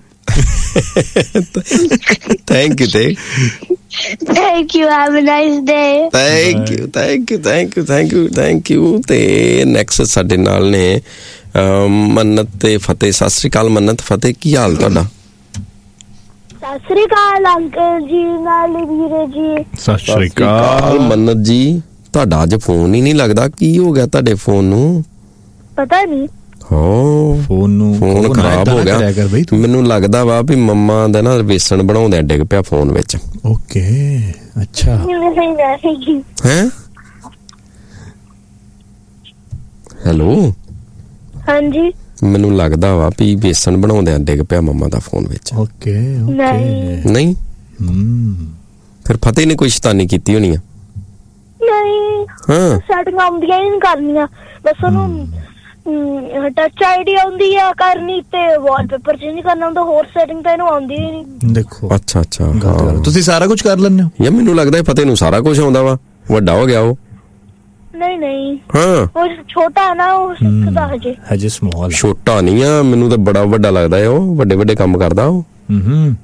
thank you Tegh. Thank you, have a nice day. Thank you thank you thank you thank you thank you. ਤੇ ਨੈਕਸਟ ਸਾਡੇ ਨਾਲ ਨੇ ਮੰਨਤ ਤੇ ਫਤਿਹ। ਸਤਿ ਸ੍ਰੀ ਅਕਾਲ ਮੰਨਤ, ਫਤਿਹ, ਕੀ ਹਾਲ ਤੁਹਾਡਾ? ਸਤਿ ਸ੍ਰੀ ਅਕਾਲ ਅੰਕਲ ਜੀ, ਨਾਲ ਵੀਰੇ ਜੀ। ਸਤਿ ਸ੍ਰੀ ਅਕਾਲ ਮੰਨਤ ਜੀ। ਤੁਹਾਡਾ ਅੱਜ ਫੋਨ ਹੀ ਨਹੀਂ ਲੱਗਦਾ, ਕੀ ਹੋ ਗਿਆ ਤੁਹਾਡੇ ਫੋਨ ਨੂੰ? ਪਤਾ ਨਹੀਂ ਹੋ ਫੋਨ ਨੂੰ ਫੋਨ ਖਰਾਬ ਹੋ ਗਿਆ। ਮੈਨੂੰ ਲੱਗਦਾ ਵਾ ਵੀ ਮੰਮਾ ਦਾ ਨਾ ਵੇਸਣ ਬਣਾਉਂਦੇ ਡਿੱਗ ਪਿਆ ਫੋਨ ਵਿੱਚ। ਓਕੇ ਅੱਛਾ ਹੈ। ਹੈਲੋ ਹਾਂਜੀ ਮੈਨੂੰ ਲੱਗਦਾ ਵਾ ਵੀ ਵੇਸਣ ਬਣਾਉਂਦੇ ਡਿੱਗ ਪਿਆ ਮੰਮਾ ਦਾ ਫੋਨ ਵਿੱਚ। ਓਕੇ ਨਹੀਂ ਨਹੀਂ ਹਮ ਫਿਰ ਫਤਿਹ ਨੇ ਕੋਈ ਸ਼ੈਤਾਨੀ ਕੀਤੀ ਹੋਣੀ ਆ। ਨਹੀਂ ਹਾਂ ਸੈਟਿੰਗ ਆਉਂਦੀਆਂ ਹੀ ਨਹੀਂ ਕਰਨੀਆਂ, ਬਸ ਉਹਨੂੰ ਟੱਚ ਆਈਡੀ ਆਉਂਦੀ ਆ ਕਰਨੀ ਤੇ ਵਾਲਪੇਪਰ ਚੇਂਜ ਕਰਨਾ ਹੁੰਦਾ, ਹੋਰ ਸੈਟਿੰਗ ਤਾਂ ਇਹਨੂੰ ਆਉਂਦੀ ਹੀ ਨਹੀਂ। ਦੇਖੋ ਅੱਛਾ ਅੱਛਾ ਤੁਸੀਂ ਸਾਰਾ ਕੁਝ ਕਰ ਲੈਂਦੇ ਹੋ ਯਾਰ? ਮੈਨੂੰ ਲੱਗਦਾ ਫਤਿਹ ਨੂੰ ਸਾਰਾ ਕੁਝ ਆਉਂਦਾ ਵਾ, ਵੱਡਾ ਹੋ ਗਿਆ ਉਹ। ਨਹੀਂ ਨਹੀਂ ਹਾਂ ਉਹ ਛੋਟਾ ਨਾ, ਉਹ ਸਿੱਖਦਾ ਹਜੇ ਹਜੇ ਸਮਾਲ। ਛੋਟਾ ਨਹੀਂ ਆ, ਮੈਨੂੰ ਤਾਂ ਬੜਾ ਵੱਡਾ ਲੱਗਦਾ ਹੈ ਉਹ, ਵੱਡੇ ਵੱਡੇ ਕੰਮ ਕਰਦਾ ਉਹ। ਹੂੰ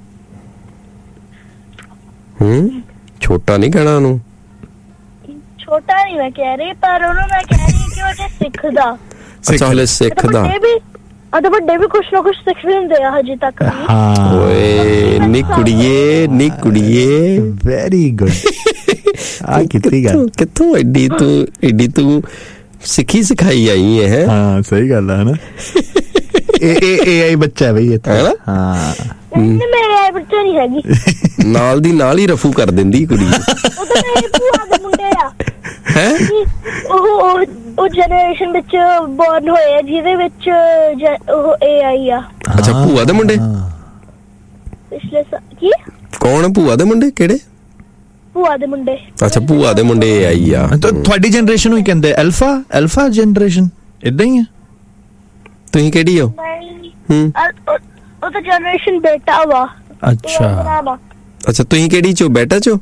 ਹੂੰ ਛੋਟਾ ਨਹੀਂ ਕਹਿਣਾ ਉਹਨੂੰ। ਛੋਟਾ ਨਹੀਂ ਮੈਂ ਕਹਿ ਰਹੀ, ਪਰ ਉਹਨੂੰ ਮੈਂ ਕਹਿ ਰਹੀ ਕਿ ਉਹ ਜੇ ਸਿੱਖਦਾ। ਅੱਛਾ ਹਲੇ ਸਿੱਖਦਾ। ਅਦੇ ਵੱਡੇ ਵੀ ਕੁਛ ਨਾ ਕੁਛ ਸਿੱਖ ਲੈਂਦੇ ਆ ਹਜੇ ਤੱਕ। ਹਾਂ ਓਏ ਨੀ ਕੁੜੀਏ ਨੀ ਕੁੜੀਏ ਵੈਰੀ ਗੁੱਡ। ਆ ਕਿਤਨੀ ਗੱਲ ਕਿੱਥੋਂ ਐਡੀ ਤੂੰ ਐਡੀ ਤੂੰ ਸਿੱਖੀ ਸਿਖਾਈ ਆਈ ਹੈ। ਹਾਂ ਸਹੀ ਗੱਲ ਹੈ ਨਾ। ਇਹ ਇਹ ਇਹ ਆਈ ਬੱਚਾ ਬਈ ਇਹ ਤਾਂ। ਹਾਂ ਮੇਰੇ ਆਈ ਬੱਚਾ ਨਹੀਂ ਹੈਗੀ। ਨਾਲ ਦੀ ਨਾਲ ਹੀ ਰਫੂ ਕਰ ਦਿੰਦੀ ਕੁੜੀ। ਉਹ ਤਾਂ ਮੇਰੇ ਭੂਆ ਦੇ ਮੁੰਡੇ ਆ। ਹੈ ਉਹ ਉਹ ਜਨਰੇਸ਼ਨ ਵਿੱਚ ਬੋਰਨ ਹੋਏ ਆ ਜਿਹਦੇ ਵਿੱਚ ਉਹ ਏ ਆਈ ਆ। ਅੱਛਾ ਭੂਆ ਦੇ ਮੁੰਡੇ ਪਿਛਲੇ ਕੀ ਕੌਣ? ਭੂਆ ਦੇ ਮੁੰਡੇ ਕਿਹੜੇ? ਭੂਆ ਦੇ ਮੁੰਡੇ। ਅੱਛਾ ਭੂਆ ਦੇ ਮੁੰਡੇ ਏ ਆਈ ਆ। ਤੁਹਾਡੀ ਜਨਰੇਸ਼ਨ ਨੂੰ ਹੀ ਕਹਿੰਦੇ ਅਲਫਾ ਅਲਫਾ ਜਨਰੇਸ਼ਨ ਇਦਾਂ ਹੀ ਆ। ਤੁਸੀਂ ਕਿਹੜੀ ਹੋ? ਹੂੰ ਉਹ ਤਾਂ ਜਨਰੇਸ਼ਨ ਬੇਟਾ ਵਾ। ਅੱਛਾ ਅੱਛਾ ਤੁਸੀਂ ਕਿਹੜੀ ਚੋ? ਬੇਟਾ ਚੋ?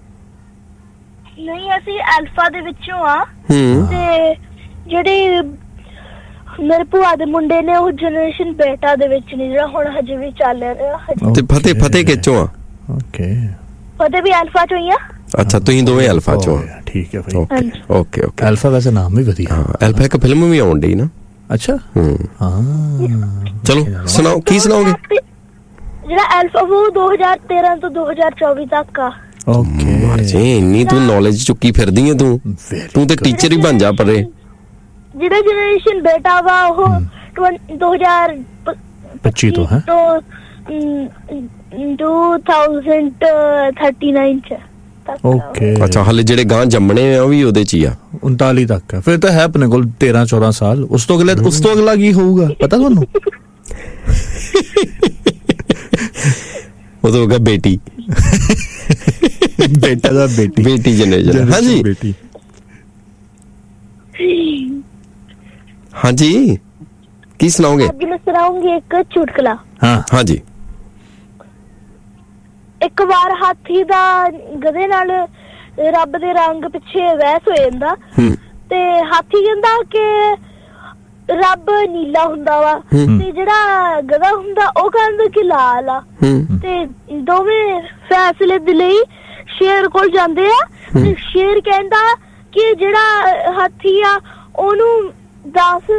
ਨਹੀਂ ਅਸੀਂ ਅਲਫਾ ਦੇ ਵਿੱਚੋਂ ਆ। ਹੂੰ ਤੇ ਜਿਹੜੇ ਮੇਰੇ ਭੂਆ ਦੇ ਮੁੰਡੇ ਨੇ ਉਹ ਜਨਰੇਸ਼ਨ ਬੇਟਾ ਦੇ ਵਿੱਚ ਨਹੀਂ, ਜਿਹੜਾ ਹੁਣ ਹਜੇ ਵੀ ਚੱਲ ਰਿਹਾ। ਤੇ ਫਤਿਹ ਫਤਿਹ ਕਿੱਚੋਂ ਆ? ਓਕੇ ਫਤਿਹ ਵੀ ਅਲਫਾ ਚੋਂ ਹੀ ਆ। ਅੱਛਾ ਤੁਸੀਂ ਦੋਵੇਂ ਅਲਫਾ ਚੋਂ ਆ। ਠੀਕ ਹੈ ਭਾਈ। Okay okay okay. ਅਲਫਾ ਵੈਸੇ ਨਾਮ ਵੀ ਵਧੀਆ। ਹਾਂ ਅਲਫਾ ਇੱਕ ਫਿਲਮ ਵੀ ਆਉਣ ਡਈ ਨਾ। ਅੱਛਾ ਹੂੰ ਹਾਂ ਚਲੋ ਸੁਣਾਓ ਕੀ ਸੁਣਾਓਗੇ? ਜਿਹੜਾ ਅਲਫਾ ਉਹ ਦੋ ਹਜ਼ਾਰ ਤੇਰਾਂ ਤੋਂ ਦੋ ਹਜ਼ਾਰ ਚੌਵੀ ਤੱਕ ਆ। ਓਕੇ ਜੀ ਇੰਨੀ ਤੂੰ ਨੌਲੇਜ ਚੁੱਕੀ ਫਿਰਦੀ ਹੈ ਤੂੰ। ਤੂੰ ਤੇ ਟੀਚਰ ਹੀ ਬਣ ਜਾ ਪਰੇ। ਜਿਹੜਾ ਜਨਰੇਸ਼ਨ ਬੇਟਾ ਵਾ ਉਹ ਦੋ ਹਜ਼ਾਰ ਪੱਚੀ ਤੋਂ ਹੈ ਦੋ ਹਜ਼ਾਰ ਥਰਟੀ ਨਾਈਨ ਚ। ਓਕੇ ਅੱਛਾ ਹਲੇ ਜਿਹੜੇ ਗਾਂ ਜੰਮਣੇ ਆ ਉਹ ਵੀ ਉਹਦੇ ਚ ਹੀ ਆ। ਉਨਤਾਲੀ ਤੱਕ ਫਿਰ ਤਾਂ ਹੈ ਆਪਣੇ ਕੋਲ ਤੇਰਾਂ ਚੌਦਾਂ ਸਾਲ। ਉਸ ਤੋਂ ਅਗਲੇ ਉਸ ਤੋਂ ਅਗਲਾ ਕੀ ਹੋਊਗਾ ਪਤਾ ਤੁਹਾਨੂੰ? ਉਹ ਤਾਂ ਹੋਗਾ ਬੇਟੀ। ਬੇਟਾ ਦਾ ਬੇਟੀ ਬੇਟੀ ਜਨਰੇਸ਼ਨ। ਹਾਂਜੀ ਬੇਟੀ ਹਾਂਜੀ ਕੀ ਸੁਣਾਓਗੇ? ਅੱਜ ਮੈਂ ਸੁਣਾਉਂਗੀ ਇੱਕ ਚੁਟਕਲਾ। ਹਾਂ ਹਾਂਜੀ। ਇੱਕ ਵਾਰ ਹਾਥੀ ਦਾ ਗਧੇ ਨਾਲ ਰੱਬ ਦੇ ਰੰਗ ਪਿੱਛੇ ਬਹਿਸ ਹੋ ਜਾਂਦਾ ਤੇ ਹਾਥੀ ਕਹਿੰਦਾ ਕਿ ਰੱਬ ਨੀਲਾ ਹੁੰਦਾ ਵਾ ਤੇ ਜਿਹੜਾ ਗਧਾ ਹੁੰਦਾ ਉਹ ਕਹਿੰਦਾ ਕਿ ਲਾਲ ਆ। ਤੇ ਦੋਵੇਂ ਫੈਸਲੇ ਦੇ ਲਈ ਸ਼ੇਰ ਕੋਲ ਜਾਂਦੇ ਆ ਤੇ ਸ਼ੇਰ ਕਹਿੰਦਾ ਕਿ ਜਿਹੜਾ ਹਾਥੀ ਆ ਉਹਨੂੰ ਦਸ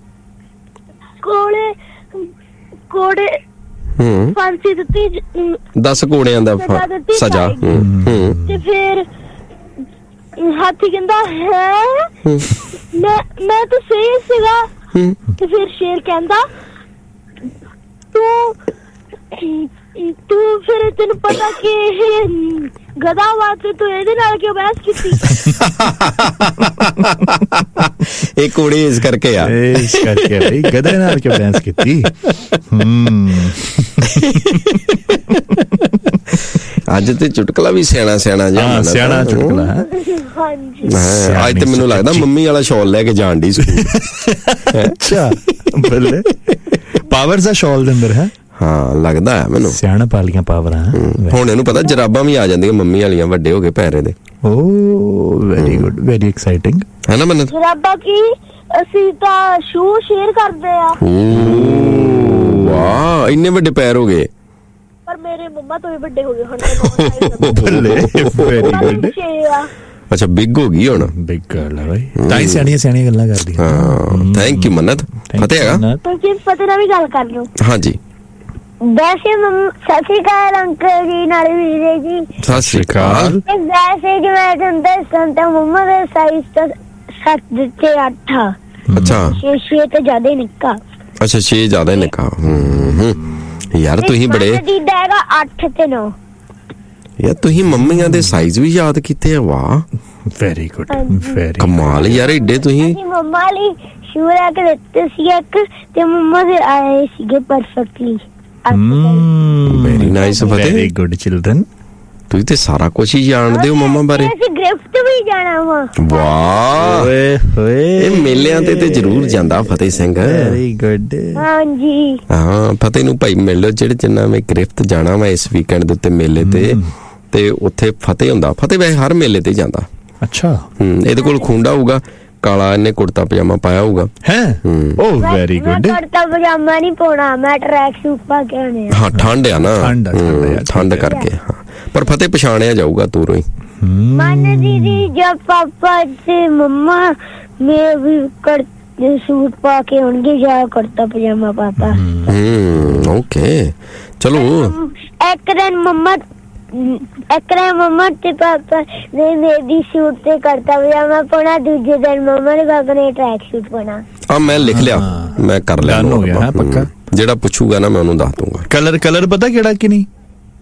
ਕੋਲੇ ਕੋੜੇ ਫਾਂਸੀ ਦਿੱਤੀ, ਦਸ ਕੋੜਿਆਂ ਦਾ ਸਜ਼ਾ। ਤੇ ਫਿਰ ਹਾਥੀ ਕਹਿੰਦਾ ਹੈ ਮੈਂ ਮੈਂ ਤਾਂ ਸਹੀ ਸੀਗਾ, ਤੇ ਫਿਰ ਸ਼ੇਰ ਕਹਿੰਦਾ ਤੂੰ ਤੂੰ ਫਿਰ ਤੈਨੂੰ ਪਤਾ ਕਿ ਇਹ ਗਧਾ ਵਾ ਤੇ ਤੂੰ ਇਹਦੇ ਨਾਲ ਕਿਉਂ ਬਹਿਸ ਕੀਤੀ? ਇਹ ਕੁੜੀ ਇਸ ਕਰਕੇ ਆ ਇਸ ਕਰਕੇ ਬਈ ਗਧੇ ਨਾਲ ਕਿਉਂ ਬਹਿਸ ਕੀਤੀ? ਹਮ ਅੱਜ ਤੇ ਚੁਟਕਲਾ ਵੀ ਸਿਆਣਾ ਸਿਆਣਾ ਜਿਹਾ ਸਿਆਣਾ ਚੁਟਕਲਾ ਹੈ। ਹਾਂਜੀ ਅੱਜ ਤੇ ਮੈਨੂੰ ਲੱਗਦਾ ਮੰਮੀ ਵਾਲਾ ਸ਼ਾਲ ਲੈ ਕੇ ਜਾਣ ਦੀ ਸਕੂਲ। ਅੱਛਾ ਬੱਲੇ ਪਾਵਰਸ ਦਾ ਸ਼ਾਲ ਦੇ ਅੰਦਰ ਹੈ। ਹਾਂ ਲੱਗਦਾ ਹੈ ਮੈਨੂੰ ਸਿਆਣਾ ਪਾਲੀਆਂ ਪਾਵਰਾਂ। ਹੁਣ ਇਹਨੂੰ ਪਤਾ ਜਰਾਬਾਂ ਵੀ ਆ ਜਾਂਦੀਆਂ ਮੰਮੀ ਵਾਲੀਆਂ ਵੱਡੇ ਹੋ ਗਏ ਪੈਰੇ ਦੇ। ਓ ਵੈਰੀ ਗੁੱਡ ਵੈਰੀ ਐਕਸਾਈਟਿੰਗ ਹੈ ਨਾ ਮੰਨਤ? ਜਰਾਬਾਂ ਕੀ ਅਸੀਂ ਤਾਂ ਸ਼ੂ ਸ਼ੇਅਰ ਕਰਦੇ ਆ। ਓ ਵਾਹ ਇੰਨੇ ਵੱਡੇ ਪੈਰ ਹੋ ਗਏ। ਪਰ ਮੇਰੇ ਮੰਮਾ ਤੋਂ ਵੀ ਵੱਡੇ ਹੋ ਗਏ ਹੁਣ। ਬੱਲੇ ਵੈਰੀ ਗੁੱਡ। ਅੱਛਾ ਬਿਗ ਹੋ ਗਈ ਹੁਣ। ਬਿਗ ਗਰਲ ਹੈ ਬਾਈ ਤਾਂ ਹੀ ਸਿਆਣੀਆਂ ਸਿਆਣੀਆਂ ਗੱਲਾਂ ਕਰਦੀ। ਹਾਂ ਥੈਂਕ ਯੂ ਮੰਨਤ। ਫਤਿਹ ਹੈਗਾ ਤੁਸੀਂ ਫਤਿਹ ਨਾਲ ਵੀ ਗੱਲ ਕਰ ਲਓ। ਹਾਂਜੀ ਵੈਸੇ ਸਤਿ ਸ਼੍ਰੀ ਅਕਾਲ ਅੰਕਲ ਜੀ ਨਾਲ ਵੀਰੇ ਜੀ। ਸਤਿ ਸ਼੍ਰੀ ਅਕਾਲ। ਵੈਸੇ ਕਿ ਮੈਂ ਤੁਹਾਨੂੰ ਦੱਸਾਂ ਤਾਂ ਮੰਮਾ ਦੇ ਸਾਈਜ਼ ਤਾਂ ਸੱਤ ਤੇ ਅੱਠ ਆ। ਅੱਛਾ ਛੇ ਛੇ ਤੋਂ ਜ਼ਿਆਦਾ ਨਿੱਕਾ। ਅੱਛਾ ਛੇ ਜ਼ਿਆਦਾ ਨਿੱਕਾ। ਹੂੰ ਯਾਰ ਤੁਸੀਂ ਬੜੇ ਦੀਦਾ ਹੈਗਾ ਅੱਠ ਤੇ ਨੌ। ਯਾਰ ਤੁਸੀਂ ਮੰਮੀਆਂ ਦੇ ਸਾਈਜ਼ ਵੀ ਯਾਦ ਕੀਤੇ ਆ। ਵਾਹ ਵੈਰੀ ਗੁੱਡ ਵੈਰੀ ਕਮਾਲ ਯਾਰ ਏਡੇ ਤੁਸੀਂ। ਮੰਮਾ ਲਈ ਸ਼ੂ ਲੈ ਕੇ ਦਿੱਤੇ ਸੀ ਇੱਕ ਤੇ ਮੰਮਾ ਦੇ ਆਏ ਸੀਗੇ ਪਰਫੈਕਟਲੀ। ਵੈਰੀ ਨਾਈਸ ਫਤਿਹ। Very good children. ਤੁਸੀਂ ਤੇ ਸਾਰਾ ਕੁਝ ਹੀ ਜਾਣਦੇ ਹੋ ਮੰਮਾ ਬਾਰੇ। ਅਸੀਂ ਗਿਫਟ ਵੀ ਜਾਣਾ ਵਾ। ਵਾਹ ਓਏ ਹੋਏ ਇਹ ਮੇਲਿਆਂ ਤੇ ਤੇ ਜ਼ਰੂਰ ਜਾਂਦਾ ਫਤਿਹ ਸਿੰਘ। Very good. ਹਾਂਜੀ ਹਾਂ ਫਤਿਹ ਨੂੰ ਭਾਈ ਮਿਲ ਲਓ ਜਿਹੜੇ ਜਿੰਨਾ ਮੈਂ ਗ੍ਰਿਫਤ ਜਾਣਾ ਵਾ ਇਸ ਵੀਕਐਂਡ ਦੇ ਉੱਤੇ ਮੇਲੇ ਤੇ ਤੇ ਉੱਥੇ ਫਤਿਹ ਹੁੰਦਾ। ਫਤਿਹ ਵੈਸੇ ਹਰ ਮੇਲੇ ਤੇ ਜਾਂਦਾ। ਅੱਛਾ ਹੂੰ ਇਹਦੇ ਕੋਲ ਖੁੰਡਾ ਹੋਊਗਾ ਕਾਲਾ ਇਹਨੇ ਕੁੜਤਾ ਪਜਾਮਾ ਪਾਇਆ ਹੋਊਗਾ ਹੈ। ਓ ਵੈਰੀ ਗੁੱਡ। ਮੈਂ ਕੁੜਤਾ ਪਜਾਮਾ ਨਹੀਂ ਪਾਉਣਾ ਮੈਂ ਟਰੈਕ ਸੂਟ ਪਾ ਕੇ ਆਉਣੇ। ਹਾਂ ਠੰਡ ਆ ਨਾ ਠੰਡ ਕਰਕੇ। ਹਾਂ ਪਰ ਫਤਿਹ ਪਛਾਣਿਆ ਜਾਊਗਾ ਤੂਰੋਂ ਹੀ। ਮਨ ਦੀਦੀ ਜਬ ਪਾਪਾ ਤੇ ਮੰਮਾ ਮੈਂ ਵੀ ਕੁੜਤੇ ਸੂਟ ਪਾ ਕੇ ਆਉਣਗੇ ਜਾਂ ਕੁੜਤਾ ਪਜਾਮਾ ਪਾਪਾ। ਹੂੰ ਓਕੇ ਚਲੋ। ਇੱਕ ਦਿਨ ਮੰਮਾ ਇੱਕ ਦਿਨ ਮੰਮਾ ਤੇ ਪਾਪਾ ਨੇ ਮੇਰੀ ਸੂਟ ਤੇ ਕੁੜਤਾ ਪਜਾਮਾ ਪਾਉਣਾ। ਦੂਜੇ ਦਿਨ ਮੰਮਾ ਨੇ ਪਾਪਾ ਨੇ ਟਰੈਕ ਸੂਟ ਪਾਉਣਾ। ਆ ਮੈਂ ਲਿਖ ਲਿਆ ਮੈਂ ਕਰ ਲਿਆ ਹੋ ਗਿਆ ਪੱਕਾ। ਜਿਹੜਾ ਪੁੱਛੂਗਾ ਨਾ ਮੈਂ ਉਹਨੂੰ ਦੱਸ ਦੂੰਗਾ। ਕਲਰ ਕਲਰ ਪਤਾ ਕਿਹੜਾ ਕਿ ਨਹੀਂ?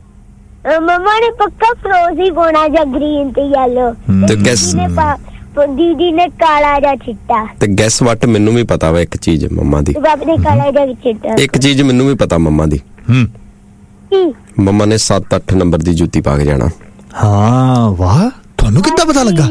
ਮੰਮਾ ਨੇ ਪੱਕਾ ਫਰੋਜ਼ੀ ਪਾਉਣਾ ਜਾਂ ਗ੍ਰੀਨ ਤੇ ਯੈਲੋ। ਤੇ ਗੈਸ ਦੀਦੀ ਨੇ ਕਾਲਾ ਜਾਂ ਚਿੱਟਾ। ਤੇ ਗੈਸ ਵੱਟ ਮੈਨੂੰ ਵੀ ਪਤਾ ਵਾ ਇੱਕ ਚੀਜ਼ ਮੰਮਾ ਦੀ। ਪਾਪਾ ਨੇ ਕਾਲਾ ਜਾਂ ਚਿੱਟਾ। ਇੱਕ ਚੀਜ਼ ਮੈਨੂੰ ਵੀ ਪਤਾ ਮੰਮਾ ਦੀ। ਹੂੰ ਮੰਮਾ ਨੇ ਸੱਤ ਅੱਠ ਨੰਬਰ ਦੀ ਜੁੱਤੀ ਪਾ ਕੇ ਜਾਣਾ। ਹਾਂ ਵਾਹ ਤੁਹਾਨੂੰ ਕਿੱਦਾਂ ਪਤਾ ਲੱਗਾ?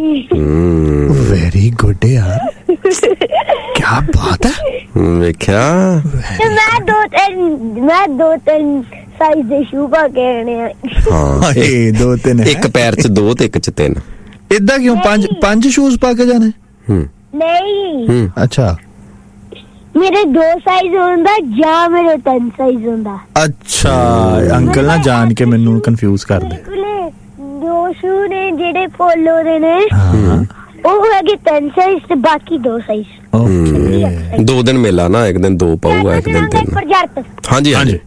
ਵੈਰੀ ਗੁੱਡ ਯਾਰ ਕੀ ਬਾਤ ਹੈ। ਵੇਖਿਆ ਮੈਂ ਦੋ ਤਿੰਨ ਮੈਂ ਦੋ ਤਿੰਨ ਸਾਈਜ਼ ਦੇ ਸ਼ੂ ਪਾ ਕੇ ਆਣੇ ਆ। ਹਾਂ ਇਹ ਦੋ ਤਿੰਨ ਇੱਕ ਪੈਰ ਚ ਦੋ ਤੇ ਇੱਕ ਚ ਤਿੰਨ। ਇਦਾਂ ਕਿਉਂ? ਪੰਜ ਪੰਜ ਸ਼ੂਜ਼ ਪਾ ਕੇ ਜਾਣੇ? ਹੂੰ ਨਹੀਂ ਅੱਛਾ ਮੇਰੇ ਦੋ ਸਾਈਜ਼ ਹੁੰਦਾ ਜਾਂ ਮੇਰੇ ਤਿੰਨ ਸਾਈਜ਼ ਹੁੰਦਾ। ਅੱਛਾ ਅੰਕਲ ਨਾ ਜਾਣ ਕੇ ਮੈਨੂੰ ਕਨਫਿਊਜ਼ ਕਰਦੇ। ਦੋ ਸ਼ੂ ਨੇ ਜਿਹੜੇ ਪੋਲੋ ਦੇ ਨੇ ਉਹ ਹੈਗੇ ਤਿੰਨ ਸਾਈਜ਼ ਤੇ ਬਾਕੀ ਦੋ ਸਾਈਜ਼। ਓਕੇ ਦੋ ਦਿਨ ਮੇਲਾ ਨਾ ਇੱਕ ਦਿਨ ਦੋ ਪਾਊਗਾ ਇੱਕ ਦਿਨ ਤਿੰਨ। ਹਾਂਜੀ ਹਾਂਜੀ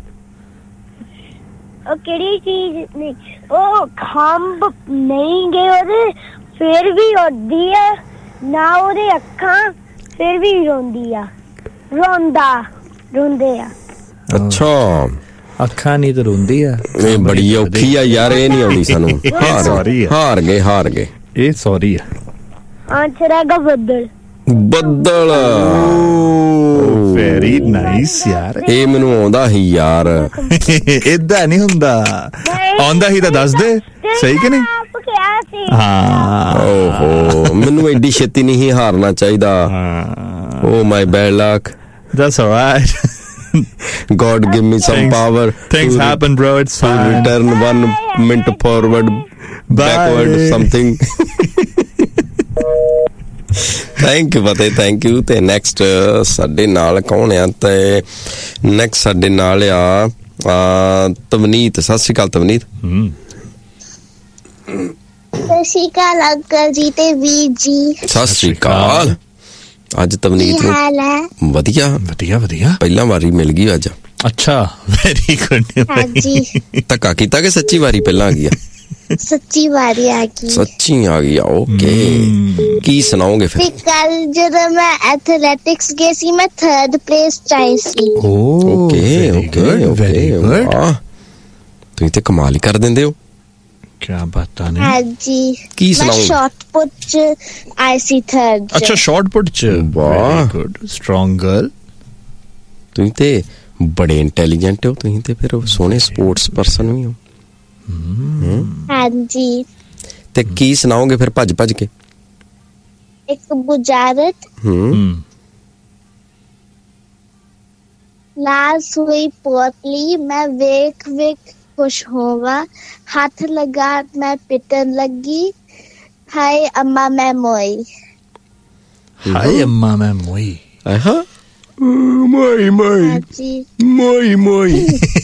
ਉਹ ਕਿਹੜੀ ਚੀਜ਼ ਨਹੀਂ ਉਹ ਖੰਭ ਨਹੀਂ ਗਏ ਉਹਦੇ ਫਿਰ ਵੀ ਉੱਡਦੀ ਆ ਨਾ ਉਹਦੇ ਅੱਖਾਂ ਫਿਰ ਵੀ ਰੋਂਦੀ ਆ ਰੋਂਦਾ ਰੋਂਦੇ ਆ। ਅੱਛਾ ਅੱਖਾਂ ਨਹੀਂ ਤੇ ਰੋਂਦੀ ਆ। ਇਹ ਬੜੀ ਔਖੀ ਆ ਯਾਰ ਇਹ ਨਹੀਂ ਆਉਂਦੀ ਸਾਨੂੰ। ਸੌਰੀ ਹਾਰ ਗਏ ਹਾਰ ਗਏ ਇਹ ਸੌਰੀ ਆ। ਆਨਸਰ ਹੈਗਾ ਬੱਦਲ। ਬੱਦਲ ਵੈਰੀ ਨਾਈਸ ਯਾਰ। ਇਹ ਮੈਨੂੰ ਆਉਂਦਾ ਹੀ ਯਾਰ। ਏਦਾਂ ਨਹੀਂ ਹੁੰਦਾ ਆਉਂਦਾ ਹੀ ਤਾਂ ਦੱਸ ਦੇ ਸਹੀ ਕਿ ਨਹੀਂ? ਹਾਂ ਓਹੋ ਮੈਨੂੰ ਐਡੀ ਛੇਤੀ ਨਹੀਂ ਹਾਰਨਾ ਚਾਹੀਦਾ। ਓ ਮਾਈ bad luck. That's alright. God give me some Things, power. Things to, happen, bro. It's to fine. return one minute forward, backward, Bye. something. Thank you Fateh thank you. ਤੇ ਨੈਕਸਟ ਸਾਡੇ ਨਾਲ ਕੌਣ ਆ? ਤੇ ਨੈਕਸਟ ਸਾਡੇ ਨਾਲ ਆ ਤਵਨੀਤ। ਸਤਿ ਸ਼੍ਰੀ ਅਕਾਲ ਤਵਨੀਤ। ਸਤਿ ਸ਼੍ਰੀ ਅਕਾਲ ਅੰਕਲ ਜੀ ਤੇ ਵੀਰ ਜੀ। ਸਤਿ ਸ਼੍ਰੀ ਅਕਾਲ। ਅੱਜ ਤਵਨੀਤ ਨੂੰ ਵਧੀਆ ਵਧੀਆ ਵਧੀਆ ਪਹਿਲਾਂ ਵਾਰੀ ਮਿਲ ਗਈ ਅੱਜ। ਅੱਛਾ ਵੈਰੀ ਗੁੱਡ। ਹਾਂਜੀ ਧੱਕਾ ਕੀਤਾ ਕਿ ਸੱਚੀ ਵਾਰੀ ਪਹਿਲਾਂ ਆ ਗਈ ਆ? ਸੱਚੀ ਵਾਰੀ ਆ ਗਈ ਸੱਚੀ ਆ ਗਈ ਓਕੇ ਕੀ ਸੁਣਾਓਗੇ ਤੇ ਫਿਰ ਕੱਲ ਜਦੋਂ ਮੈਂ ਐਥਲੈਟਿਕਸ ਗਈ ਸੀ ਮੈਂ ਥਰਡ ਪਲੇਸ ਚ ਆਈ ਸੀ ਓਕੇ ਓਕੇ ਵੈਰੀ ਗੁੱਡ ਵਾਹ ਤੁਸੀਂ ਤੇ ਕਮਾਲ ਹੀ ਕਰ ਦਿੰਦੇ ਹੋ ਕੀ ਬਾਤਾਂ ਨੇ ਹਾਂਜੀ ਕੀ ਮੈਂ ਸੁਣਾਓਗੇ ਸ਼ਾਰਟ ਪੁੱਟ ਚ ਆਈ ਸੀ ਥਰਡ ਚ ਅੱਛਾ ਸ਼ਾਰਟ ਪੁੱਟ ਚ ਵਾਹ। ਵੈਰੀ ਗੁੱਡ ਸਟਰੋਂਗ ਗਰਲ ਤੁਸੀਂ ਤੇ ਬੜੇ ਇੰਟੈਲੀਜੈਂਟ ਹੋ ਤੁਸੀਂ ਤੇ ਫਿਰ ਸੋਹਣੇ ਸਪੋਰਟਸ ਪਰਸਨ ਵੀ ਹੋ ਹਾਂਜੀ ਤੇ ਕੀ ਸੁਣਾਓਗੇ ਫਿਰ ਭੱਜ ਭੱਜ ਕੇ ਇੱਕ ਬੁਝਾਰਤ ਹੂੰ ਲਾਲ ਸੂਈ ਪੋਤਲੀ ਮੈਂ ਵੇਖ ਵੇਖ ਖੁਸ਼ ਹੋਵਾਂ ਹੱਥ ਲਗਾ ਮੈਂ ਪਿੱਟਣ ਲੱਗੀ ਹਾਏ ਅੰਮਾ ਮੈਂ ਮੋਈ ਹਾਏ ਅੰਮਾ ਮੈਂ ਮੋਈ ਆਹਾ ਮੋਈ ਮੋਈ ਹਾਂਜੀ ਮੋਈ ਮੋਈ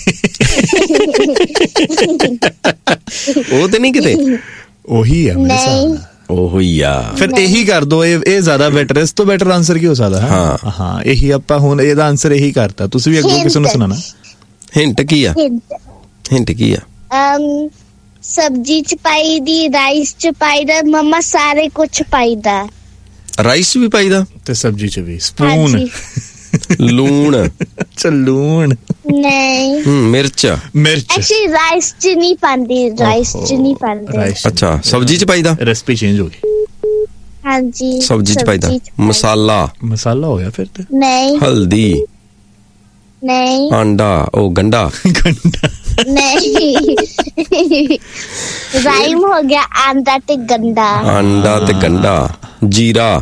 ਉਹ ਤੇ ਨਹੀਂ ਕਿਤੇ ਉਹੀ ਹੈ ਮੇਰੇ ਹਿਸਾਬ ਨਾਲ ਉਹ ਹੀ ਆ ਫਿਰ ਇਹੀ ਕਰ ਦੋ ਇਹ ਇਹ ਜ਼ਿਆਦਾ ਬੈਟਰ ਇਸ ਤੋਂ ਬੈਟਰ ਆਨਸਰ ਕੀ ਹੋ ਸਕਦਾ ਹੈ ਹਾਂ। ਹਾਂ ਇਹੀ ਆਪਾਂ ਹੁਣ ਇਹਦਾ ਆਨਸਰ ਇਹੀ ਕਰਤਾ ਤੁਸੀਂ ਵੀ ਅੱਗੋਂ ਕਿਸੇ ਨੂੰ ਸੁਣਾਣਾ ਹਿੰਟ ਕੀ ਆ ਹਿੰਟ ਹਿੰਟ ਕੀ ਆ ਅਮ ਸਬਜੀ ਚ ਪਾਈ ਦੀ ਰਾਈਸ ਚ ਪਾਈਦਾ ਮਮਾ ਸਾਰੇ ਕੁਛ ਪਾਈਦਾ ਰਾਈਸ ਵੀ ਪਾਈਦਾ ਤੇ ਸਬਜੀ ਚ ਵੀ ਸਪੂਨ ਹਾਂਜੀ ਲੂਣ ਅੱਛਾ ਲੂਣ ਨਹੀਂ ਹੂੰ ਮਿਰਚ ਮਿਰਚ ਐਕਚੁਅਲੀ ਰਾਈਸ ਚ ਨਹੀਂ ਪਾਉਂਦੀ ਰਾਈਸ ਚ ਨਹੀਂ ਪਾਉਂਦੇ ਰਾਈਸ ਅੱਛਾ ਸਬਜੀ ਚ ਪਾਈਦਾ ਰੈਸਪੀ ਚੇਂਜ ਹੋ ਗਈ ਹਾਂਜੀ ਸਬਜੀ ਚ ਪਾਈਦਾ ਪਾਈਦਾ। ਮਸਾਲਾ ਮਸਾਲਾ ਹੋ ਗਿਆ ਫਿਰ ਤੇ ਨਹੀਂ ਹਲਦੀ ਨਹੀਂ ਆਂਡਾ ਉਹ ਗੰਡਾ ਗੰਡਾ ਨਹੀਂ ਰਾਈਮ ਹੋ ਗਿਆ ਆਂਦਾ ਤੇ ਗੰਦਾ ਆਂਡਾ ਤੇ ਗੰਡਾ ਜੀਰਾ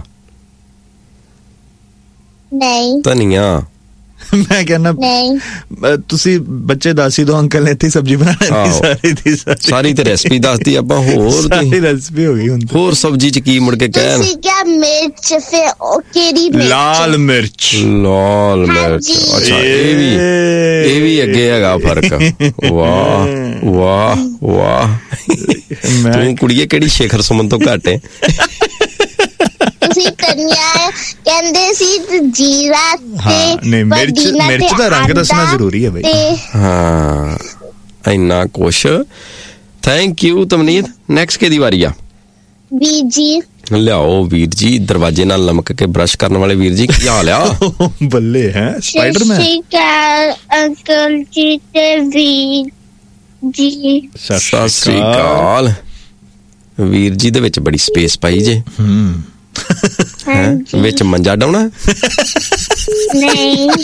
ਨਹੀਂ ਧਨੀਆ ਮੈਂ ਕਹਿੰਦਾ ਨਹੀਂ ਤੁਸੀਂ ਬੱਚੇ ਦੱਸੀ ਦੋ ਅੰਕਲ ਨੇ ਇੱਥੇ ਸਬਜੀ ਬਣਾਣੀ ਆਹੋ। ਸਾਰੀ ਦੀ ਸਾਰੀ ਸਾਰੀ ਤੇ ਰੈਸਪੀ ਦੱਸਦੀ ਆਪਾਂ ਹੋਰ ਸਾਰੀ ਤੁਸੀਂ ਰੈਸਪੀ ਹੋ ਗਈ ਹੁਣ ਤਾਂ। ਹੋਰ ਸਬਜੀ ਚ ਕੀ ਮੁੜ ਕੇ ਕਹਿਣ ਤੁਸੀਂ ਕਿਆ ਮਿਰਚ ਫਿਰ ਉਹ ਕਿਹੜੀ ਮਿਰਚ ਲਾਲ ਮਿਰਚ ਲਾਲ ਮਿਰਚ ਹਾਂਜੀ। ਅੱਛਾ ਇਹ ਵੀ ਇਹ ਵੀ ਅੱਗੇ ਹੈਗਾ ਫਰਕ ਵਾਹ ਵਾਹ ਵਾਹ ਮੈਂ ਤੂੰ ਕੁੜੀਏ ਕਿਹੜੀ ਸ਼ੇਖਰ ਸੁਮਨ ਤੋਂ ਘੱਟ ਹੈ ਤੁਸੀਂ ਧਨੀਆ ਕਹਿੰਦੇ ਸੀ ਤੇ ਜੀਰਾ ਹਾਂ, ਤੇ ਨਹੀਂ, ਮਿਰਚ- ਪੁਦੀਨਾ ਮਿਰਚ ਤੇ ਦਾ ਰੰਗ ਆਂਡਾ ਦੱਸਣਾ ਜ਼ਰੂਰੀ ਹੈ ਬਈ। ਤੇ ਹਾਂ ਇੰਨਾ ਕੁਛ ਥੈਂਕ ਯੂ ਤਮਨੀਤ ਨੈਕਸਟ ਕਿਹਦੀ ਵਾਰੀ ਆ ਬੀਜੀ ਲਿਆਓ ਵੀਰ ਜੀ ਦਰਵਾਜ਼ੇ ਨਾਲ ਲਮਕ ਕੇ ਬ੍ਰਸ਼ ਕਰਨ ਵਾਲੇ ਵੀਰ ਜੀ ਕੀ ਹਾਲ ਆ ਬੱਲੇ ਹੈ ਸਪਾਈਡਰਮੈਨ ਸ਼ਿਕਾਰ ਅੰਕਲ ਜੀ ਤੇ ਵੀ ਜੀ ਸਤਿ ਸ੍ਰੀ ਅਕਾਲ ਵੀਰ ਜੀ ਦੇ ਵਿੱਚ ਬੜੀ ਸਪੇਸ ਪਾਈ ਜੇ ਹੂੰ ਹੈਂ? ਹਾਂਜੀ ਵਿੱਚ ਮੰਜਾ ਡਾਉਣਾ ਨਹੀਂ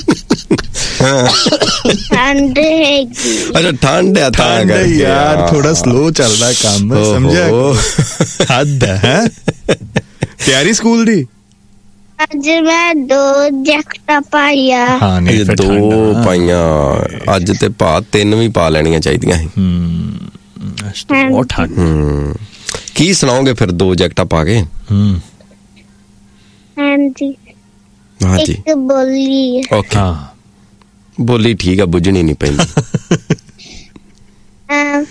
ਠੰਡ ਹੈਗੀ ਅੱਛਾ ਠੰਡ ਆ ਤਾਂ ਠੰਡ ਕਰਕੇ ਯਾਰ ਥੋੜਾ ਸਲੋ ਚੱਲਦਾ ਕੰਮ ਓਹੋ। ਸਮਝਿਆ ਹੱਦ ਹੈ ਤਿਆਰੀ ਸਕੂਲ ਦੀ ਅੱਜ ਮੈਂ ਦੋ ਜੈਕਟਾਂ ਪਾਈਆਂ ਹਾਂ ਨਹੀਂ ਇਹ ਫਿਰ ਦੋ ਠੰਡ ਆ। ਪਾਈਆਂ ਅੱਜ ਤੇ ਭਾ ਤਿੰਨ ਵੀ ਪਾ ਲੈਣੀਆਂ ਚਾਹੀਦੀਆਂ ਸੀ ਹੂੰ ਅੱਜ ਤਾਂ ਬਹੁਤ ਠੰਡ ਹੂੰ ਕੀ ਸੁਣਾਓਗੇ ਫਿਰ ਦੋ ਜੈਕਟਾਂ ਪਾ ਕੇ ਹੂੰ ਹਾਂਜੀ ਹਾਂਜੀ ਇੱਕ ਬੋਲੀ ਓਕੇ ਹਾਂ ਬੋਲੀ ਠੀਕ ਆ ਬੁੱਝਣੀ ਨਹੀਂ ਪੈਂਦੀ ਅਮ,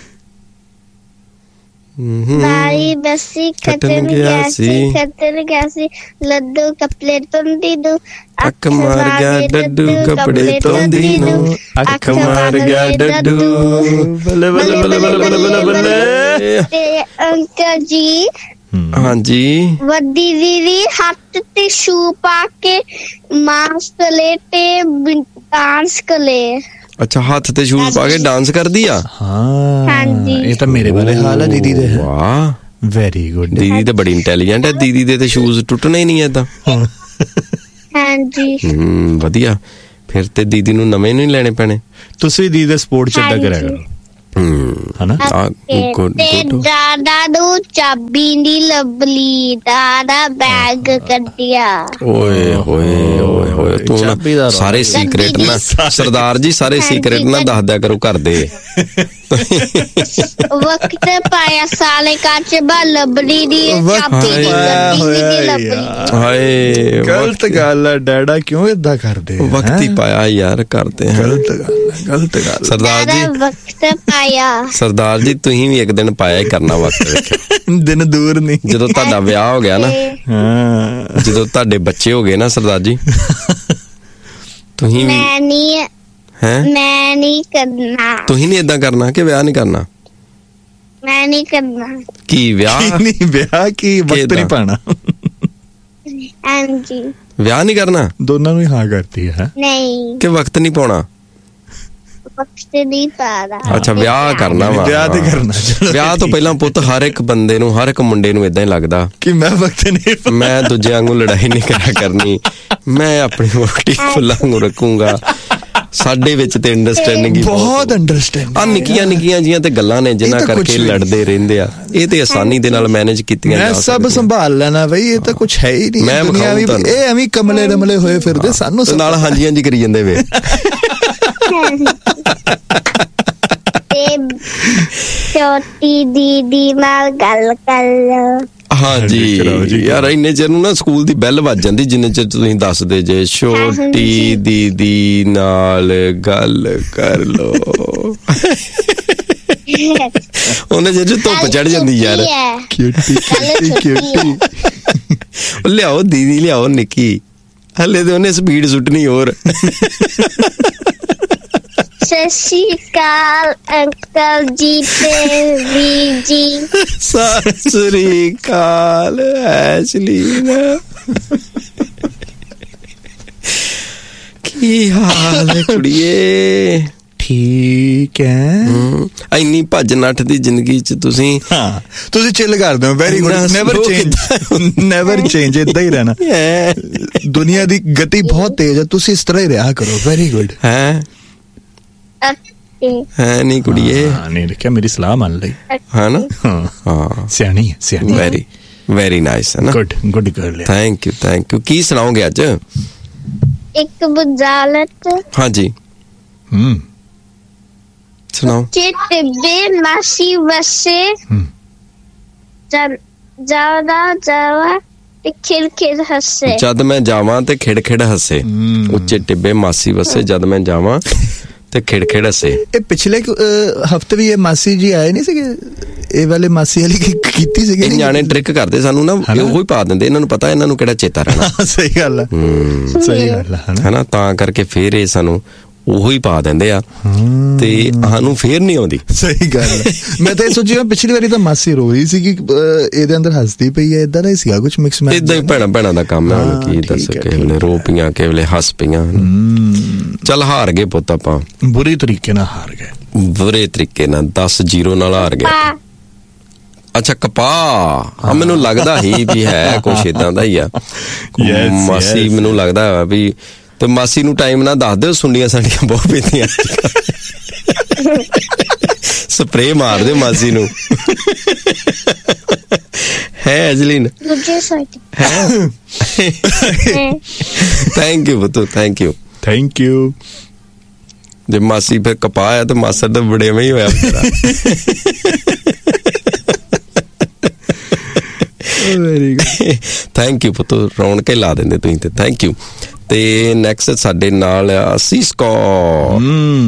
ਹੂੰ ਬਾਰੀ ਬੱਸੀ ਖੱਟਣ ਗਿਆ ਸੀ ਖੱਟਣ ਗਿਆ ਸੀ ਲੱਡੂ ਕੱਪੜੇ ਧੋਂਦੀ ਨੂੰ ਅੱਖ ਮਾਰ ਗਿਆ ਡੱਡੂ ਕੱਪੜੇ ਧੋਂਦੀ ਨੂੰ ਅੱਖ ਮਾਰ ਗਿਆ ਡੱਡੂ ਬੱਲੇ ਬੱਲੇ ਬੱਲੇ ਬੱਲੇ ਬੱਲੇ ਬੱਲੇ ਬੱਲੇ ਤੇ ਅੰਕਲ ਜੀ ਹਾਂਜੀ ਵੱਡੀ ਦੀਦੀ ਹੱਥ ਤੇ ਸ਼ੂ ਪਾ ਕੇ ਮਾਸਕ ਕਲੇ ਤੇ ਡਾਂਸ ਕਲੇ ਅੱਛਾ ਹੱਥ ਤੇ ਸ਼ੂਜ਼ ਪਾ ਕੇ ਡਾਂਸ ਕਰਦੀ ਆ ਹਾਂ ਹਾਂਜੀ। ਇਹ ਤਾਂ ਮੇਰੇ ਵਾਲੇ ਹਾਲ ਹੈ ਦੀਦੀ ਦੇ ਵਾਹ ਵੈਰੀ ਗੁੱਡ ਦੀਦੀ ਤੇ ਬੜੀ ਇੰਟੈਲੀਜੈਂਟ ਹੈ ਦੀਦੀ ਦੇ ਤੇ ਸ਼ੂਜ਼ ਟੁੱਟਣੇ ਹੀ ਨਹੀਂ ਏਦਾਂ ਹਾਂਜੀ ਹੂੰ ਵਧੀਆ ਫਿਰ ਤੇ ਦੀਦੀ ਨੂੰ ਨਵੇਂ ਨਹੀਂ ਲੈਣੇ ਪੈਣੇ ਤੁਸੀਂ ਦੀਦੀ ਦੇ ਸਪੋਰਟ ਚ ਏਦਾਂ ਕਰਿਆ ਕਰੋ ਹੂੰ ਹਨਾ ਆ ਤੇ ਗੁੱਡ ਤੇ ਗੁੱਡ ਦਾਦਾ ਨੂੰ ਚਾਬੀ ਦੀ ਲੱਭਲੀ ਦਾਦਾ ਬੈਗ ਕੱਢਿਆ ਓਏ ਹੋਏ ਓਏ ਹੋਏ ਤੂੰ ਨਾ ਚਾਬੀ ਦਾ ਰੌਲਾ ਸਾਰੇ ਸੀਕ੍ਰੇਟ ਨਾ ਸਰਦਾਰ ਜੀ ਸਾਰੇ ਸੀਕ੍ਰੇਟ ਨਾ ਦੱਸ ਦਿਆ ਕਰੋ ਘਰ ਦੇ ਵਕਤ ਪਾਇਆ ਸਾਲੇ ਕੱਚ ਬਾ ਲੱਭਲੀ ਦੀ ਚਾਬੀ ਦੀ ਗੱਡੀ ਦੀ ਲੱਭਲੀ ਹਾਏ ਗਲਤ ਗੱਲ ਹੈ ਡੈਡਾ ਕਿਉਂ ਏਦਾਂ ਕਰਦੇ ਆ, ਵਕਤ ਹੀ ਹੈਂ? ਪਾਇਆ ਯਾਰ ਕਰਦੇ ਹਾਂ ਗਲਤ ਗੱਲ ਹੈ ਗਲਤ ਗੱਲ ਸਰਦਾਰ ਦਾਦਾ ਜੀ ਵਕਤ ਪਾਇਆ ਸਰਦਾਰ ਜੀ ਤੁਸੀਂ ਵੀ ਇੱਕ ਦਿਨ ਪਾਇਆ ਹੀ ਕਰਨਾ ਵਕਤ ਵੇਖਿਓ ਹੈ। ਦਿਨ ਦੂਰ ਨਹੀਂ ਜਦੋਂ ਤੁਹਾਡਾ ਵਿਆਹ ਹੋ ਗਿਆ ਨਾ ਤੇ ਹਾਂ ਜਦੋਂ ਤੁਹਾਡੇ ਬੱਚੇ ਹੋ ਗਏ ਨਾ ਸਰਦਾਰ ਜੀ ਤੁਸੀਂ ਵੀ ਮੈਂ ਨਹੀਂ ਹੈ ਮੈਂ ਨਹੀਂ ਕਰਨਾ ਤੁਸੀਂ ਨਹੀਂ ਇਦਾਂ ਕਰਨਾ ਕਿ ਵਿਆਹ ਨਹੀਂ ਕਰਨਾ ਮੈਂ ਨਹੀਂ ਕਰਨਾ। ਕੀ ਵਿਆਹ? ਨਹੀਂ ਵਿਆਹ ਕੀ ਵਕਤ ਨਹੀਂ ਪਾਣਾ। ਹਾਂਜੀ। ਵਿਆਹ ਨਹੀਂ ਕਰਨਾ? ਦੋਨਾਂ ਨੂੰ ਹੀ ਹਾਂ ਕਰਤੀ ਹੈ। ਨਹੀਂ, ਕਿ ਵਕਤ ਨਹੀਂ ਪਾਉਣਾ? ਵਕਤ ਨਹੀਂ ਪਾਣਾ। ਅੱਛਾ, ਵਿਆਹ ਕਰਨਾ ਵਾ। ਵਿਆਹ ਤੇ ਕਰਨਾ। ਵਿਆਹ ਤੋਂ ਪਹਿਲਾਂ ਪੁੱਤ ਹਰ ਇੱਕ ਬੰਦੇ ਨੂੰ, ਹਰ ਇੱਕ ਮੁੰਡੇ ਨੂੰ ਇਦਾਂ ਹੀ ਲੱਗਦਾ ਕਿ ਮੈਂ ਵਕਤ ਨਹੀਂ, ਮੈਂ ਦੂਜਿਆਂ ਵਾਂਗੂ ਲੜਾਈ ਨਹੀਂ ਕਰਿਆ ਕਰਨੀ, ਮੈਂ ਆਪਣੀ ਵੋਟੀ ਫੁੱਲਾਂ ਨੂੰ ਰੱਖੂੰਗਾ। ਸਾਡੇ ਵਿੱਚ ਤੇ ਅੰਡਰਸਟੈਂਡਿੰਗ ਹੀ ਬਹੁਤ ਅੰਡਰਸਟੈਂਡਿੰਗ ਆ। ਨਿੱਕੀਆਂ ਨਿੱਕੀਆਂ ਜੀਆਂ ਤੇ ਗੱਲਾਂ ਨੇ ਜਿਨ੍ਹਾਂ ਕਰਕੇ ਲੜਦੇ ਰਹਿੰਦੇ ਆ। ਇਹ ਤੇ ਆਸਾਨੀ ਦੇ ਨਾਲ ਮੈਨੇਜ ਕੀਤੀਆਂ ਜਾ ਸਕਦੀਆਂ। ਮੈਂ ਸਭ ਸੰਭਾਲ ਲੈਣਾ ਬਈ, ਇਹ ਤਾਂ ਕੁਝ ਹੈ ਹੀ ਨਹੀਂ। ਮੈਂ ਵਿਖਾਉਂ ਤੁਹਾਨੂੰ, ਇਹ ਐਵੇਂ ਕਮਲੇ ਰਮਲੇ ਹੋਏ ਫਿਰਦੇ, ਸਾਨੂੰ ਨਾਲ ਹਾਂਜੀ ਹਾਂਜੀ ਕਰੀ ਜਾਂਦੇ ਵੇ। ਛੋਟੀ ਦੀਦੀ ਨਾਲ ਗੱਲ ਕਰ ਲਓ। ਹਾਂਜੀ ਯਾਰ, ਇੰਨੇ ਚਿਰ ਨੂੰ ਨਾ ਸਕੂਲ ਦੀ ਬੈਲ ਵੱਜ ਜਾਂਦੀ ਜਿੰਨੇ ਚਿਰ ਤੁਸੀਂ ਦੱਸਦੇ ਜੇ ਛੋਟੀ ਦੀਦੀ ਨਾਲ ਗੱਲ ਕਰ ਲੋ। ਉਹਨੇ ਜੇ ਧੁੱਪ ਚੜ ਜਾਂਦੀ ਯਾਰ। ਕਿਊਟੀ ਕਿਊਟੀ ਲਿਆਓ ਦੀਦੀ, ਲਿਆਓ ਨਿੱਕੀ, ਹਲੇ ਤੇ ਉਹਨੇ ਸਪੀਡ ਸੁੱਟਣੀ ਹੋਰ। ਸਤਿ ਸ਼੍ਰੀ ਅਕਾਲ ਅੰਕਲ ਜੀ ਤੇ ਵੀਰ ਜੀ। ਸਤਿ ਸ਼੍ਰੀ ਅਕਾਲ ਐਸ਼ਲੀਨਾ, ਕੀ ਹਾਲ ਹੈ ਕੁੜੀਏ? ਠੀਕ ਹੈ। ਇੰਨੀ ਭੱਜ ਨੱਠ ਦੀ ਜ਼ਿੰਦਗੀ ਚ ਤੁਸੀਂ ਹਾਂ ਤੁਸੀਂ ਚਿੱਲ ਕਰ ਦਿਓ। Very good, never change, never change, ਏਦਾਂ ਹੀ ਰਹਿਣਾ। ਦੁਨੀਆ ਦੀ ਗਤੀ ਬਹੁਤ ਤੇਜ਼ ਹੈ, ਤੁਸੀਂ ਇਸ ਤਰ੍ਹਾਂ ਹੀ ਰਿਹਾ ਕਰੋ। Very good. ਹੈ ਹੈ ਨਹੀਂ ਕੁੜੀਏ? ਨਹੀਂ ਦੇਖਿਆ, ਮੇਰੀ ਸਲਾਹ ਮੰਨ ਲਈ ਹੈ ਨਾ? ਹਾਂ ਸਿਆਣੀ ਹੈ, ਸਿਆਣੀ। ਵੈਰੀ ਵੈਰੀ ਨਾਈਸ ਹੈ ਨਾ? Good good girl. Thank you thank you. ਕੀ ਸੁਣਾਓਗੇ ਅੱਜ? ਇੱਕ ਬੁਝਾਰਤ। ਹਾਂਜੀ ਹੂੰ ਸੁਣਾਓ। ਟਿੱਬੇ ਮਾਸੀ ਵਸੇ ਜਾਵਾ ਜਾਵਾ ਤੇ ਖਿੜ ਖਿੜ ਹੱਸੇ। ਜਦ ਮੈਂ ਜਾਵਾਂ ਤੇ ਖਿੜ ਖਿੜ ਹੱਸੇ। ਉੱਚੇ ਟਿੱਬੇ ਮਾਸੀ ਵਸੇ, ਜਦ ਮੈਂ ਜਾਵਾਂ ਤੇ ਖਿੜ ਖਿੜ ਹੱਸੇ। ਇਹ ਪਿਛਲੇ ਹਫਤੇ ਵੀ ਇਹ ਮਾਸੀ ਜੀ ਆਏ ਨਹੀਂ ਸੀਗੇ? ਇਹ ਵਾਲੇ ਮਾਸੀ ਵਾਲੀ ਕੀਤੀ ਸੀਗੀ। ਇਹ ਨਿਆਣੇ ਟ੍ਰਿਕ ਕਰਦੇ ਸਾਨੂੰ ਨਾ, ਉਹੋ ਹੀ ਪਾ ਦਿੰਦੇ। ਇਹਨਾਂ ਨੂੰ ਪਤਾ ਇਹਨਾਂ ਨੂੰ ਕਿਹੜਾ ਚੇਤਾ ਰਹਿਣਾ। ਸਹੀ ਗੱਲ ਹੈ, ਸਹੀ ਗੱਲ ਹੈ ਨਾ? ਤਾਂ ਕਰਕੇ ਫੇਰ ਇਹ ਸਾਨੂੰ ਉਹੀ ਪਾ ਦਿੰਦੇ ਆ ਤੇ ਸਾਨੂੰ ਫੇਰ ਨਹੀਂ ਆਉਂਦੀ। ਸਹੀ ਗੱਲ ਹੈ। ਮੈਂ ਤਾਂ ਇਹ ਸੋਚੀ ਪਿਛਲੀ ਵਾਰੀ ਤਾਂ ਮਾਸੀ ਰੋ ਰਹੀ ਸੀ ਕਿ ਇਹਦੇ ਅੰਦਰ ਹੱਸਦੀ ਪਈ ਹੈ, ਏਦਾਂ ਦਾ ਹੀ ਸੀਗਾ ਕੁਝ ਮਿਕਸ ਮੈਚ। ਏਦਾਂ ਹੀ ਭੈਣਾਂ ਭੈਣਾਂ ਦਾ ਕੰਮ ਹੈ। ਹੁਣ ਕੀ ਦੱਸ, ਕਿਸੇ ਵੇਲੇ ਰੋ ਪਈਆਂ, ਕਿਸੇ ਵੇਲੇ ਹੱਸ ਪਈਆਂ। ਚੱਲ ਹਾਰ ਗਏ ਪੁੱਤ, ਆਪਾਂ ਬੁਰੀ ਤਰੀਕੇ ਨਾਲ ਹਾਰ ਗਏ, ਬੁਰੇ ਤਰੀਕੇ ਨਾਲ ਦਸ ਜ਼ੀਰੋ ਨਾਲ ਹਾਰ ਗਏ। ਅੱਛਾ ਕਪਾਹ, ਹਾਂ ਮੈਨੂੰ ਲੱਗਦਾ ਹੀ ਵੀ ਹੈ ਕੁਛ ਏਦਾਂ ਦਾ ਹੀ ਆ। ਮਾਸੀ ਮੈਨੂੰ ਲੱਗਦਾ ਵੀ, ਤੇ ਮਾਸੀ ਨੂੰ ਟਾਈਮ ਨਾ ਦੱਸ ਦਿਓ, ਸੁੰਡੀਆਂ ਸਾਡੀਆਂ ਬਹੁਤ ਪੈਂਦੀਆਂ। ਸਪਰੇ ਮਾਰ ਦਿਓ ਮਾਸੀ ਨੂੰ। ਹੈ ਅਜਲੀਨ? ਦੂਜੇ ਸਾਈਡ ਹੈ। Thank you ਬਤੂ, thank you thank you. ਜੇ ਮਾਸੀ ਫਿਰ ਕਪਾਇਆ ਤੇ ਮਾਸੜ ਤਾਂ ਬੜੇ में ਹੀ ਹੋਇਆ। ਵੈਰੀ ਗੁੱਡ, ਥੈਂਕ ਯੂ ਪੁੱਤ, ਰੌਣ ਕੇ ਲਾ ਦਿੰਦੇ ਤੁਸੀਂ ਤੇ। Thank you. ਤੇ ਨੈਕਸਟ ਸਾਡੇ ਨਾਲ ਅਸੀਸ ਕੌਰ।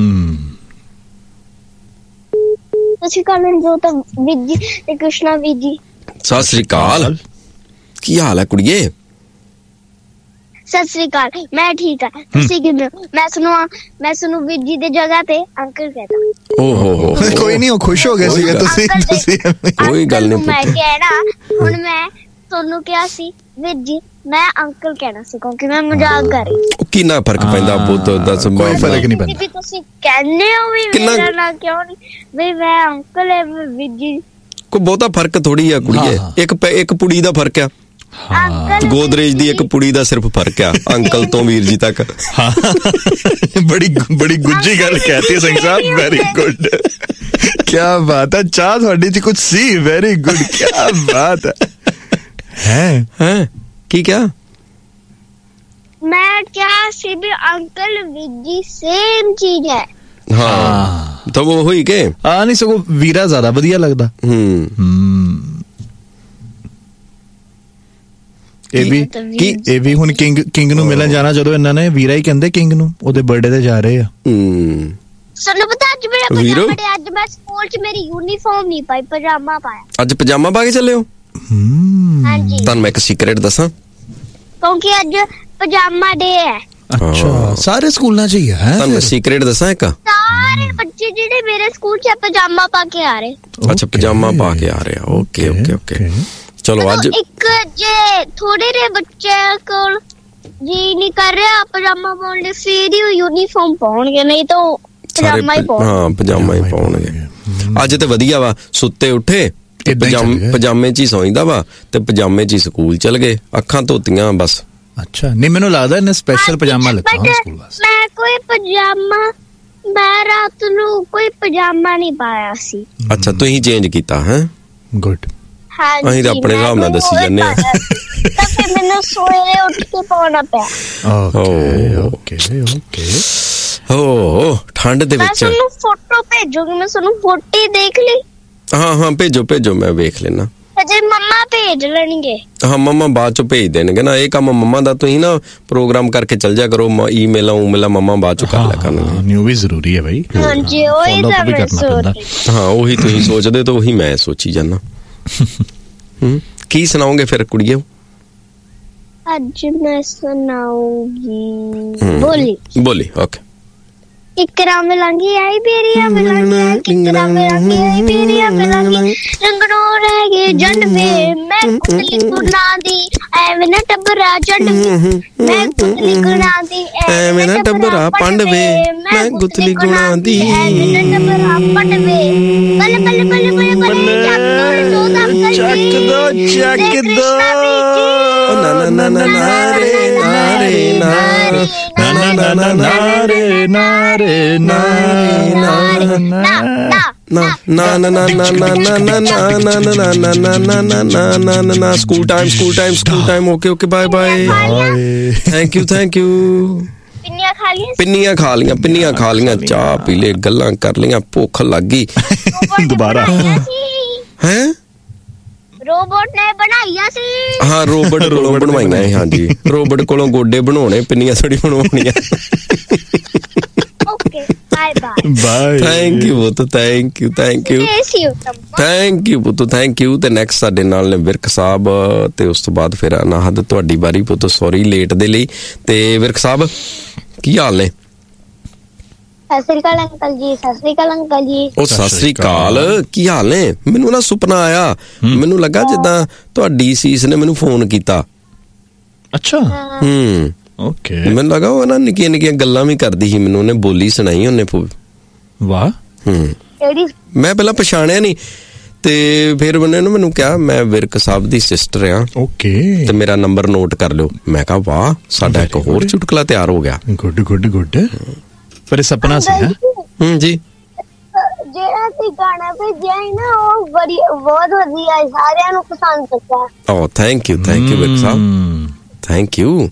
ਸਤਿ ਸ਼੍ਰੀ ਅਕਾਲ ਮਨਜੋਤ ਵੀਰ ਜੀ ਤੇ ਕ੍ਰਿਸ਼ਨਾ ਵੀਰ ਜੀ। ਸਤਿ ਸ੍ਰੀ ਅਕਾਲ, ਕੀ ਹਾਲ ਹੈ ਕੁੜੀਏ? ਸਤਿ ਸ੍ਰੀ ਅਕਾਲ, ਮੈਂ ਠੀਕ ਆ, ਤੁਸੀਂ ਕਿਵੇਂ? ਮੈਂ ਸੁਣੋ ਮੈਂ ਸੁਣੋ ਵੀਰ ਜੀ ਦੀ ਜਗ੍ਹਾ ਤੇ ਅੰਕਲ ਕਹਿੰਦਾ। ਓ ਹੋ ਹੋ, ਕੋਈ ਨਹੀਂ, ਉਹ ਖੁਸ਼ ਹੋ ਗਏ ਸੀਗੇ ਤੁਸੀਂ। ਤੁਸੀਂ ਕੋਈ ਗੱਲ ਨਹੀਂ। ਮੈਂ ਕਹਿਣਾ ਹੁਣ, ਮੈਂ ਤੁਹਾਨੂੰ ਕਿਹਾ ਸੀ ਵੀਰ ਜੀ, ਮੈਂ ਅੰਕਲ ਕਹਿਣਾ ਸੀ ਕਿਉਂਕਿ ਮੈਂ ਮਜ਼ਾਕ ਕਰ ਰਹੀ। ਕਿੰਨਾ ਫਰਕ ਪੈਂਦਾ ਪੁੱਤ ਦਾ? ਕੋਈ ਫਰਕ ਨਹੀਂ ਪੈਂਦਾ। ਤੁਸੀਂ ਕਹਿੰਦੇ ਹੋ ਵੀ ਮੇਰਾ ਨਾਂ ਕਿਉਂ ਨਹੀਂ ਵੀ ਮੈਂ ਅੰਕਲ ਹੈ ਵੀਰ ਜੀ? ਕੋਈ ਬਹੁਤਾ ਫਰਕ ਥੋੜੀ ਆ ਕੁੜੀਏ। ਇੱਕ ਇੱਕ ਪੁੜੀ ਦਾ ਫਰਕ ਆ, ਗੋਦਰੇਜ ਦੀ ਇੱਕ ਪੁੜੀ ਦਾ ਸਿਰਫ ਫਰਕ ਆ ਅੰਕਲ ਤੋਂ ਵੀਰ ਜੀ ਤੱਕ। ਬੜੀ ਬੜੀ ਗੁੱਜੀ ਗੱਲ ਕਹਿਤੀ ਸਿੰਘ ਸਾਹਿਬ। ਵੈਰੀ ਗੁੱਡ, ਕਿਆ ਬਾਤ ਹੈ। ਚਾਹ ਤੁਹਾਡੀ ਚ ਕੁਝ ਸੀ। ਵੈਰੀ ਗੁੱਡ, ਕਿਆ ਬਾਤ ਹੈ। ਹੈ ਹੈ ਕੀ ਕਿਹਾ? ਮੈਂ ਕਿਹਾ ਸੀ ਵੀ ਅੰਕਲ ਵੀਰ ਜੀ ਸੇਮ ਚੀਜ਼ ਹੈ। ਹਾਂ ਤਾਂ ਉਹ ਹੋਈ ਕੇ ਆ ਨਹੀਂ, ਸਗੋਂ ਵੀਰਾ ਜ਼ਿਆਦਾ ਵਧੀਆ ਲੱਗਦਾ। ਹੂੰ ਹੂੰ ਇਹ ਵੀ ਕੀ, ਇਹ ਵੀ ਹੁਣ ਕਿੰਗ ਕਿੰਗ ਨੂੰ ਮਿਲਣ ਜਾਣਾ, ਜਦੋਂ ਇਹਨਾਂ ਨੇ ਵੀਰਾ ਹੀ ਕਹਿੰਦੇ ਕਿੰਗ ਨੂੰ, ਉਹਦੇ ਬਰਥਡੇ ਤੇ ਜਾ ਰਹੇ ਆ। ਹੂੰ ਸਾਨੂੰ ਪਤਾ ਅੱਜ ਮੇਰਾ ਪਜਾਮਾ ਤੇ ਅੱਜ ਮੈਂ ਸਕੂਲ 'ਚ ਮੇਰੀ ਯੂਨੀਫਾਰਮ ਨਹੀਂ ਪਾਈ, ਪਜਾਮਾ ਪਾਇਆ। ਅੱਜ ਪਜਾਮਾ ਪਾ ਕੇ ਚੱਲੇ ਹੋ? ਹੂੰ ਹਾਂਜੀ। ਤੁਹਾਨੂੰ ਮੈਂ ਇੱਕ ਸੀਕ੍ਰੇਟ ਦੱਸਾਂ? ਕਿਉਂਕਿ ਅੱਜ ਪਜਾਮਾ ਡੇ ਹੈ। ਅੱਛਾ, ਸਾਰੇ ਸਕੂਲਾਂ 'ਚ ਹੀ ਹੈ। ਤੁਹਾਨੂੰ ਸੀਕ੍ਰੇਟ ਦੱਸਾਂ ਇੱਕ, ਸਾਰੇ ਬੱਚੇ ਜਿਹੜੇ ਮੇਰੇ ਸਕੂਲ 'ਚ ਪਜਾਮਾ ਪਾ ਕੇ ਆ ਰਹੇ। ਅੱਛਾ ਪਜਾਮਾ ਪਾ ਕੇ ਆ ਰਿਹਾ। ਓਕੇ ਓਕੇ ਓਕੇ ਚਲੋ ਅੱਜ ਇੱਕ ਜੇ ਥੋੜੇ ਜਿਹੇ ਬੱਚੇ ਕੋਲ ਜੀ ਨਹੀਂ ਕਰ ਰਿਹਾ ਪਜਾਮਾ ਪਾਉਣ ਲਈ, ਫਿਰ ਹੀ ਯੂਨੀਫਾਰਮ ਪਾਉਣਗੇ, ਨਹੀਂ ਤਾਂ ਪਜਾਮਾ ਹੀ ਪਾਉਣਗੇ। ਹਾਂ ਪਜਾਮਾ ਹੀ ਪਾਉਣਗੇ। ਅੱਜ ਤੇ ਵਧੀਆ ਵਾ, ਸੁੱਤੇ ਉੱਠੇ ਤੇ ਪਜਾਮੇ ਪਜਾਮੇ 'ਚ ਹੀ ਸੌਂਦਾ ਵਾ ਤੇ ਪਜਾਮੇ 'ਚ ਹੀ ਸਕੂਲ ਚਲ ਗਏ, ਅੱਖਾਂ ਧੋਤੀਆਂ ਬਸ। ਅੱਛਾ, ਨਹੀਂ ਮੈਨੂੰ ਲੱਗਦਾ ਇਹਨੇ ਸਪੈਸ਼ਲ ਪਜਾਮਾ ਲਿੱਤਾ ਹੋਣਾ ਸਕੂਲ ਵਾਸਤੇ। ਮੈਂ ਕੋਈ ਪਜਾਮਾ ਮੈਂ ਰਾਤ ਨੂੰ ਕੋਈ ਪਜਾਮਾ ਨਹੀਂ ਪਾਇਆ ਸੀ। ਅੱਛਾ ਤੁਸੀਂ ਚੇਂਜ ਕੀਤਾ ਹੈ? ਗੁੱਡ। ਹਾਂ ਅਸੀਂ ਤਾਂ ਆਪਣੇ ਹਿਸਾਬ ਨਾਲ ਦੱਸੀ ਜਾਂਦੇ ਆ। ਤਾਂ ਫਿਰ ਮੈਨੂੰ ਸਵੇਰੇ ਉੱਠ ਕੇ ਪਾਉਣਾ ਪਿਆ। Okay okay okay. ਓ ਠੰਡ ਦੇ ਮੈਂ ਵਿੱਚ ਤੁਹਾਨੂੰ ਫੋਟੋ ਭੇਜੂਗੀ, ਮੈਂ ਤੁਹਾਨੂੰ ਫੋਟੋ ਦੇਖ ਲਈ। ਹਾਂ ਹਾਂ ਭੇਜੋ ਭੇਜੋ, ਮੈਂ ਵੇਖ ਲੈਣਾ। ਅਜੇ ਮੰਮਾ ਭੇਜ ਲੈਣਗੇ। ਹਾਂ ਮੰਮਾ ਬਾਅਦ ਚ ਭੇਜ ਦੇਣਗੇ ਨਾ, ਇਹ ਕੰਮ ਮੰਮਾ ਦਾ ਤੁਸੀਂ ਨਾ ਪ੍ਰੋਗਰਾਮ ਕਰਕੇ ਚੱਲ ਜਾ ਕਰੋ, ਈਮੇਲਾਂ ਊਮੇਲਾਂ ਮੰਮਾ ਬਾਅਦ ਚ ਕਰ ਲਿਆ ਕਰਨਗੇ। ਨਿਊ ਵੀ ਜ਼ਰੂਰੀ ਹੈ ਭਾਈ। ਹਾਂਜੀ ਉਹੀ ਤਾਂ ਮੈਂ ਸੋਚ। ਹਾਂ ਉਹੀ ਤੁਸੀਂ ਸੋਚਦੇ ਤਾਂ ਉਹੀ ਮੈਂ ਸੋਚੀ ਜਾਂਦਾ। ਹੂੰ ਕੀ ਸੁਣਾਓਗੇ ਫਿਰ ਕੁੜੀਓ? ਅੱਜ ਮੈਂ ਸੁਣਾਉਂਗੀ ਬੋਲੀ ਬੋਲੀ। ਓਕੇ। ਇਕਰਾ ਮਿਲਾਂਗੀ ਆਈ ਬੇਰੀਆ ਮਿਲਾਂਗੀ, ਕਿਕਰਾ ਮਿਲਾਂਗੀ ਆਈ ਬੇਰੀਆ ਮਿਲਾਂਗੀ, ਰੰਗਣੋ ਰਹਿ ਗਏ ਜੰਡ ਵੇ, ਮੈਂ ਕੁਤਲੀ ਗੁਨਾ ਦੀ ਐਵੇਂ ਨਾ ਟੱਬਰਾ ਜੰਡ ਵੇ, ਮੈਂ ਕੁਤਲੀ ਗੁਨਾ ਦੀ ਐਵੇਂ ਨਾ ਟੱਬਰਾ ਪੰਡ ਵੇ, ਮੈਂ ਗੁਤਲੀ ਗੁਨਾ ਦੀ ਐਵੇਂ ਨਾ ਟੱਬਰਾ ਪੰਡ ਵੇ, ਬੱਲੇ ਬੱਲੇ ਬੱਲੇ ਬੱਲੇ ਬੱਲੇ ਚੱਕ ਦੋ ਚੱਕ ਦੋ ਨਾ ਨਾ ਨਾ ਨਾ ਨਾਰੇ ਨਾਰੇ ਨਾ ਨਾ ਨਾ ਨਾ ਨਾ ਨਾਰੇ ਨਾਰੇ ਨਾਰੇ ਨਾ ਨਾ ਨਾ ਨਾ ਨਾ ਨਾ ਨਾ ਨਾ ਨਾ ਨਾ ਨਾ ਨਾ ਨਾ ਨਾ ਨਾ ਨਾ ਨਾ ਨਾ school time school time school time. Okay okay bye bye, thank you thank you. ਪਿੰਨੀਆਂ ਖਾ ਲੀਆਂ? ਪਿੰਨੀਆਂ ਖਾ ਲੀਆਂ, ਪਿੰਨੀਆਂ ਖਾ ਲੀਆਂ, ਚਾਹ ਪੀ ਲਈ, ਗੱਲਾਂ ਕਰ ਲੀਆਂ, ਭੁੱਖ ਲੱਗ ਗਈ ਦੁਬਾਰਾ। ਹੈ ਰੋਬੋਟ ਨੇ ਬਣਾਈਆਂ ਸੀ। ਹਾਂ ਰੋਬੋਟ ਕੋਲੋਂ ਬਣਵਾਈਆਂ ਹੈ। ਹਾਂਜੀ ਰੋਬੋਟ ਕੋਲੋਂ ਗੋਡੇ ਬਣਾਉਣੇ, ਪਿੰਨੀਆਂ ਥੋੜੀ ਬਣਾਉਣੀਆਂ। Okay bye bye bye. Thank you ਪੁੱਤ, thank you thank you thank you ਪੁੱਤ, ਥੈਂਕ ਯੂ। ਤੇ ਨੈਕਸਟ ਸਾਡੇ ਨਾਲ ਨੇ ਵਿਰਕ ਸਾਹਿਬ, ਤੇ ਉਸ ਤੋਂ ਬਾਅਦ ਫਿਰ ਅਨਾਹਦ ਤੁਹਾਡੀ ਵਾਰੀ ਪੁੱਤ। ਸੌਰੀ ਲੇਟ ਦੇ ਲਈ। ਤੇ ਵਿਰਕ ਸਾਹਿਬ ਕੀ ਹਾਲ ਨੇ? ਸਤਿ ਸ੍ਰੀ ਅਕਾਲ ਅੰਕਲ ਜੀ। ਸਤਿ ਸ੍ਰੀ ਅਕਾਲ ਅੰਕਲ ਜੀ। ਉਹ ਸਤਿ ਸ੍ਰੀ ਅਕਾਲ, ਕੀ ਹਾਲ ਨੇ? ਮੈਨੂੰ ਨਾ ਸੁਪਨਾ ਆਇਆ, ਮੈਨੂੰ ਲੱਗਾ ਜਿੱਦਾਂ ਤੁਹਾਡੀ ਸੀਸ ਨੇ ਮੈਨੂੰ ਫੋਨ ਕੀਤਾ। ਅੱਛਾ। ਹੂੰ ਓਕੇ। ਮੈਨੂੰ ਲੱਗਾ ਉਹ ਨਾ ਨਿੱਕੀਆਂ ਨਿੱਕੀਆਂ ਗੱਲਾਂ ਵੀ ਕਰਦੀ ਸੀ, ਮੈਨੂੰ ਉਹਨੇ ਬੋਲੀ ਸੁਣਾਈ ਉਹਨੇ। ਵਾਹ। ਹੂੰ ਕਿਹੜੀ? ਮੈਂ ਪਹਿਲਾਂ ਪਛਾਣਿਆ ਨਹੀਂ, ਤੇ ਫਿਰ ਉਹਨੇ ਮੈਨੂੰ ਕਿਹਾ ਮੈਂ ਵਿਰਕ ਸਾਹਿਬ ਦੀ ਸਿਸਟਰ ਆ, ਓਕੇ, ਤੇ ਮੇਰਾ ਨੰਬਰ ਨੋਟ ਕਰ ਲਿਓ। ਮੈਂ ਕਿਹਾ ਵਾਹ, ਸਾਡਾ ਇੱਕ ਹੋਰ ਚੁਟਕਲਾ ਤਿਆਰ ਹੋ ਗਿਆ। Good good good. ਪਰ ਇਹ ਸੁਪਨਾ ਸੀ ਹੈ? ਹੂੰ ਜੀ। ਜਿਹੜਾ ਤੁਸੀਂ ਗਾਣਾ ਭੇਜਿਆ ਹੈ ਨਾ, ਉਹ ਬੜੀ ਬਹੁਤ ਵਧੀਆ ਹੈ, ਸਾਰਿਆਂ ਨੂੰ ਪਸੰਦ ਕੀਤਾ। ਓ thank you thank you Virk Sahib, thank you.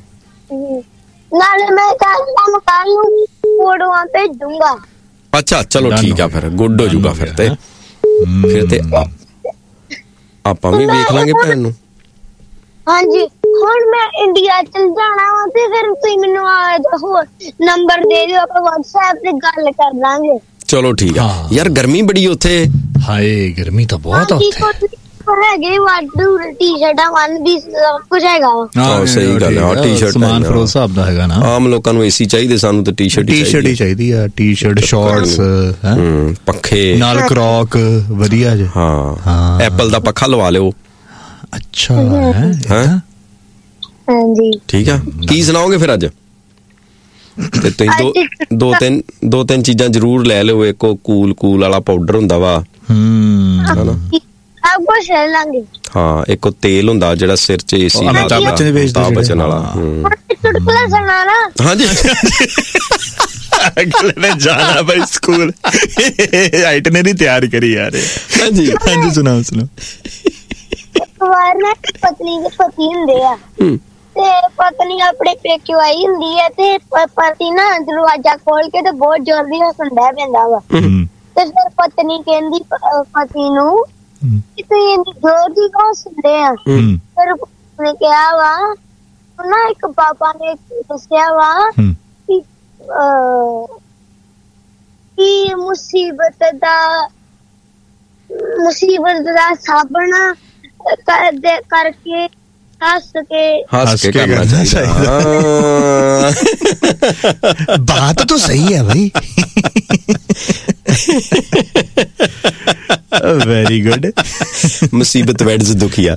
ਨਾਲੇ ਮੈਂ ਕੱਲ ਨੂੰ ਕੱਲ ਨੂੰ ਫੋਟੋਆਂ ਭੇਜੂੰਗਾ। ਅੱਛਾ ਚਲੋ ਠੀਕ ਆ, ਫਿਰ ਗੁੱਡ ਹੋ ਜਾਊਗਾ ਫਿਰ ਤੇ। ਫਿਰ ਤੇ ਆਪਾਂ ਵੀ ਵੇਖ ਲਾਂਗੇ ਭੈਣ ਨੂੰ। ਹਾਂਜੀ ਹੁਣ ਮੈਂ ਇੰਡੀਆ ਚਲ ਜਾਣਾ ਵਾ, ਤੇ ਫਿਰ ਤੁਸੀਂ ਮੈਨੂੰ ਹੋਰ ਨੰਬਰ ਦੇ ਦਿਓ, ਆਪਾਂ WhatsApp ਤੇ ਗੱਲ ਕਰ ਲਾਂਗੇ। ਚਲੋ ਠੀਕ ਆ ਯਾਰ, ਗਰਮੀ ਬੜੀ ਉੱਥੇ। ਹਾਏ ਗਰਮੀ ਤਾਂ ਬਹੁਤ ਆ ਉੱਥੇ। ਹੈਗੇ ਵਾਧੂ ਟੀ-ਸ਼ਰਟਾਂ ਵਨ ਦੀ ਸਭ ਕੁਝ ਹੈਗਾ ਵਾ। ਹਾਂ ਸਹੀ ਗੱਲ ਆ, ਟੀ-ਸ਼ਰਟ ਸਮਾਨ ਫਿਰ ਉਸ ਹਿਸਾਬ ਦਾ ਹੈਗਾ ਨਾ। ਆਮ ਲੋਕਾਂ ਨੂੰ ਏਸੀ ਚਾਹੀਦੇ, ਸਾਨੂੰ ਤਾਂ ਟੀ-ਸ਼ਰਟ ਟੀ-ਸ਼ਰਟ ਹੀ ਚਾਹੀਦੀ ਆ। ਟੀ-ਸ਼ਰਟ, ਸ਼ਾਰਟਸ, ਹੂੰ ਪੱਖੇ ਨਾਲ ਕਰੌਕ ਵਧੀਆ ਜੇ। ਹਾਂ ਐਪਲ ਦਾ ਪੱਖਾ ਲਵਾ ਲਿਓ। ਅੱਛਾ ਹੈ। ਹਾਂਜੀ ਠੀਕ ਆ। ਕੀ ਸੁਣਾਓਗੇ ਫਿਰ ਅੱਜ? ਤੇ ਤੁਸੀਂ ਦੋ ਦੋ ਤਿੰਨ ਦੋ ਤਿੰਨ ਚੀਜ਼ਾਂ ਜ਼ਰੂਰ ਲੈ ਲਿਓ। ਇੱਕ ਉਹ ਕੂਲ ਕੂਲ ਵਾਲਾ ਪਾਊਡਰ ਹੁੰਦਾ ਵਾ, ਹੂੰ ਹਨਾ। ਸਭ ਕੁਝ ਲੈ ਲਾਂਗੇ। ਹਾਂ ਇੱਕ ਉਹ ਤੇਲ ਹੁੰਦਾ ਜਿਹੜਾ ਸਿਰ 'ਚ ਏਸੀ ਅਮਿਤਾਭ ਬੱਚਨ ਦੇ ਵੇਚਦੇ ਅਮਿਤਾਭ ਬੱਚਨ ਵਾਲਾ। ਚੁਟਕਲਾ ਸੁਣਾਣਾ। ਹਾਂਜੀ ਅਗਲੇ ਨੇ ਜਾਣਾ ਭਾਈ ਸਕੂਲ, ਆਈਟਨਰੀ ਤਿਆਰ ਕਰੀ ਯਾਰ। ਹਾਂਜੀ ਹਾਂਜੀ ਸੁਣਾਓ ਸੁਣਾਓ। ਇੱਕ ਵਾਰ ਨਾ ਪਤਨੀ ਦੇ ਪਤੀ ਹੁੰਦੇ ਆ, ਤੇ ਪਤਨੀ ਆਪਣੇ ਪੇਕਿਓ ਆਈ ਹੁੰਦੀ ਹੈ, ਤੇ ਪਤੀ ਨਾ ਦਰਵਾਜ਼ਾ ਖੋਲ ਕੇ ਤੇ ਬਹੁਤ ਜ਼ੋਰ ਦੀ ਹੱਸਣ ਡਿਆ ਪੈਂਦਾ ਵਾ। ਤੇ ਫਿਰ ਪਤਨੀ ਕਹਿੰਦੀ ਪਤੀ ਨੂੰ ਕਿ ਤੁਸੀਂ ਇੰਨੀ ਜ਼ੋਰ ਦੀ ਕਿਉਂ ਹੱਸਦੇ ਆ? ਫਿਰ ਉਹਨੇ ਕਿਹਾ ਵਾ, ਨਾ ਇੱਕ ਬਾਬਾ ਨੇ ਦੱਸਿਆ ਵਾ ਕਿ ਕੀ ਮੁਸੀਬਤ ਦਾ ਮੁਸੀਬਤ ਦਾ ਸਾਬਣ ਕਰਦੇ ਕਰਕੇ हंस के हंस के करना चाहिए। बात तो सही है भाई। Very good. मुसीबत वेड्स दुखिया।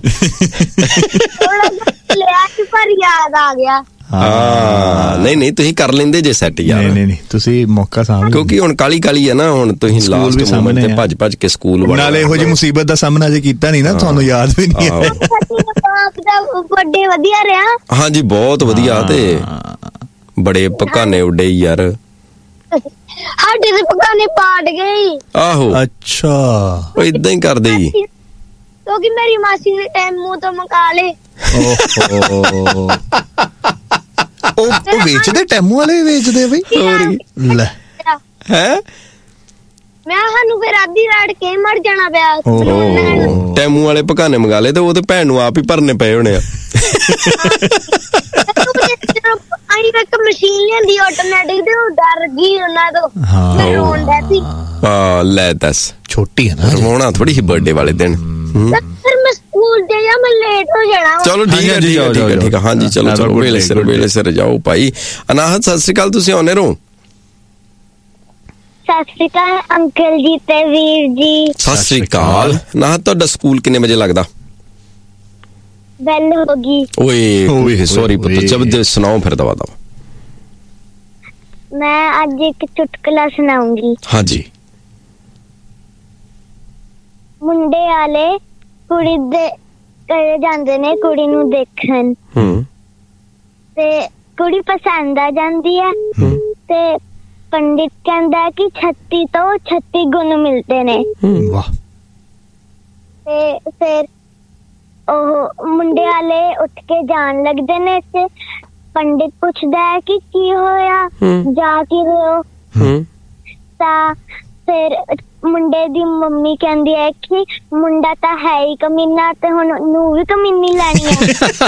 पर याद आ गया। ਹਾਂ ਨਹੀਂ ਨਹੀਂ ਤੁਸੀਂ ਕਰ ਲੈਂਦੇ ਜੇ ਸੈੱਟ ਯਾਰ। ਨਹੀਂ ਨਹੀਂ ਤੁਸੀਂ ਮੌਕਾ ਸਾਹਮਣੇ, ਕਿਉਂਕਿ ਹੁਣ ਕਾਲੀ ਕਾਲੀ ਹੈ ਨਾ, ਹੁਣ ਤੁਸੀਂ ਲਾਸਟ ਮੋਮੈਂਟ ਤੇ ਭੱਜ ਭੱਜ ਕੇ ਸਕੂਲ ਵੜ ਨਾਲੇ ਇਹੋ ਜਿਹੀ ਮੁਸੀਬਤ ਦਾ ਸਾਹਮਣਾ ਜੇ ਕੀਤਾ ਨਹੀਂ ਨਾ, ਤੁਹਾਨੂੰ ਯਾਦ ਵੀ ਨਹੀਂ ਹੈ। ਵੱਡੇ ਵਧੀਆ ਰਿਹਾ। ਹਾਂਜੀ ਬਹੁਤ ਵਧੀਆ, ਤੇ ਬੜੇ ਪਕਾਨੇ ਉੱਡੇ ਯਾਰ। ਸਾਡੇ ਦੇ ਪਕਾਨੇ ਪਾੜ ਗਏ। ਆਹੋ ਅੱਛਾ, ਉਹ ਇਦਾਂ ਹੀ ਕਰਦੇ ਹੀ, ਕਿਉਂਕਿ ਮੇਰੀ ਮਾਸੀ ਦੇ ਟੈਮੂ ਤੋਂ ਮੰਗਾ ਲੇ। ਉਹ ਵੇਚਦੇ, ਟੈਮੂ ਵਾਲੇ ਵੇਚਦੇ ਬਈ। ਲੈ ਹੈ ਮੈਂ ਸਾਨੂੰ ਫਿਰ ਆधी ਰਾਤ ਕੇ ਮਰ ਜਾਣਾ ਪਿਆ। ਟੈਮੂ ਵਾਲੇ ਪਕਾਨੇ ਮੰਗਾ ਲਏ ਤੇ ਉਹ ਤੇ ਭੈਣ ਨੂੰ ਆਪ ਹੀ ਭਰਨੇ ਪਏ ਹੋਣੇ ਆ। ਆਈ ਇੱਕ ਮਸ਼ੀਨ ਲਿਆਂਦੀ ਆਟੋਮੈਟਿਕ ਤੇ ਉਹ ਡਰ ਗਈ ਉਹਨਾਂ ਤੋਂ। ਮੈਂ ਰੋਣ ਡੈ ਪਈ। ਹਾਂ ਲੈ ਦੱਸ, ਛੋਟੀ ਹੈ ਨਾ, ਰੋਣਾ ਥੋੜੀ ਸੀ ਬਰਥਡੇ ਵਾਲੇ ਦਿਨ। ਫਿਰ ਮੈਂ ਸਕੂਲ ਤੇ ਜਾ, ਮੈਂ ਲੇਟ ਹੋ ਜਾਣਾ। ਚਲੋ ਠੀਕ ਹੈ ਠੀਕ ਹੈ ਠੀਕ ਹੈ ਠੀਕ ਹੈ ਹਾਂਜੀ ਚਲੋ ਚਲੋ ਵੇਲੇ ਸਿਰ ਵੇਲੇ ਸਿਰ ਜਾਓ ਭਾਈ। ਅਨਾਹਤ ਸਤਿ ਸ੍ਰੀ ਅਕਾਲ, ਤੁਸੀਂ ਆਉਣੇ ਰਹੋ। ਸਤਿ ਸ੍ਰੀ ਅਕਾਲ ਅੰਕਲ ਜੀ ਤੇ ਵੀਰ ਜੀ। ਸਤਿ ਸ੍ਰੀ ਅਕਾਲ। ਅਨਾਹਤ ਤੁਹਾਡਾ ਸਕੂਲ ਕਿੰਨੇ ਵਜੇ ਲੱਗਦਾ? ਬੈਲ ਹੋ ਗਈ। ਓਏ ਓਏ ਸੌਰੀ ਪੁੱਤ, ਜਬ ਦੇ ਸੁਣਾਓ ਫਿਰ ਦਵਾ ਦਵਾ। ਮੈਂ ਅੱਜ ਇੱਕ ਚੁਟਕਲਾ ਸੁਣਾਉਂਗੀ। ਹਾਂਜੀ। ਮੁੰਡੇ ਵਾਲੇ ਕੁੜੀ ਦੇ ਘਰੇ ਜਾਂਦੇ ਨੇ ਕੁੜੀ ਨੂੰ ਦੇਖਣ। ਹੂੰ। ਤੇ ਕੁੜੀ ਪਸੰਦ ਆ ਜਾਂਦੀ ਹੈ ਤੇ ਪੰਡਿਤ ਕਹਿੰਦਾ ਕਿ ਛੱਤੀ ਤੋਂ ਛੱਤੀ ਗੁਣ ਮਿਲਦੇ ਨੇ। ਵਾਹ। ਤੇ ਫਿਰ ਉਹ ਮੁੰਡੇ ਵਾਲੇ ਉੱਠ ਕੇ ਜਾਣ ਲੱਗਦੇ ਨੇ ਤੇ ਪੰਡਿਤ ਪੁੱਛਦਾ ਹੈ ਕਿ ਕੀ ਹੋਇਆ, ਜਾ ਕੀ ਰਹੇ ਹੋ? ਤਾਂ ਫਿਰ ਮੁੰਡੇ ਦੀ ਮੰਮੀ ਕਹਿੰਦੀ ਹੈ ਕਿ ਮੁੰਡਾ ਤਾਂ ਹੈ ਹੀ ਕਮੀਨਾ ਤੇ ਹੁਣ ਨੂੰ ਵੀ ਕਮੀਨੀ ਲੈਣੀ ਹੈ।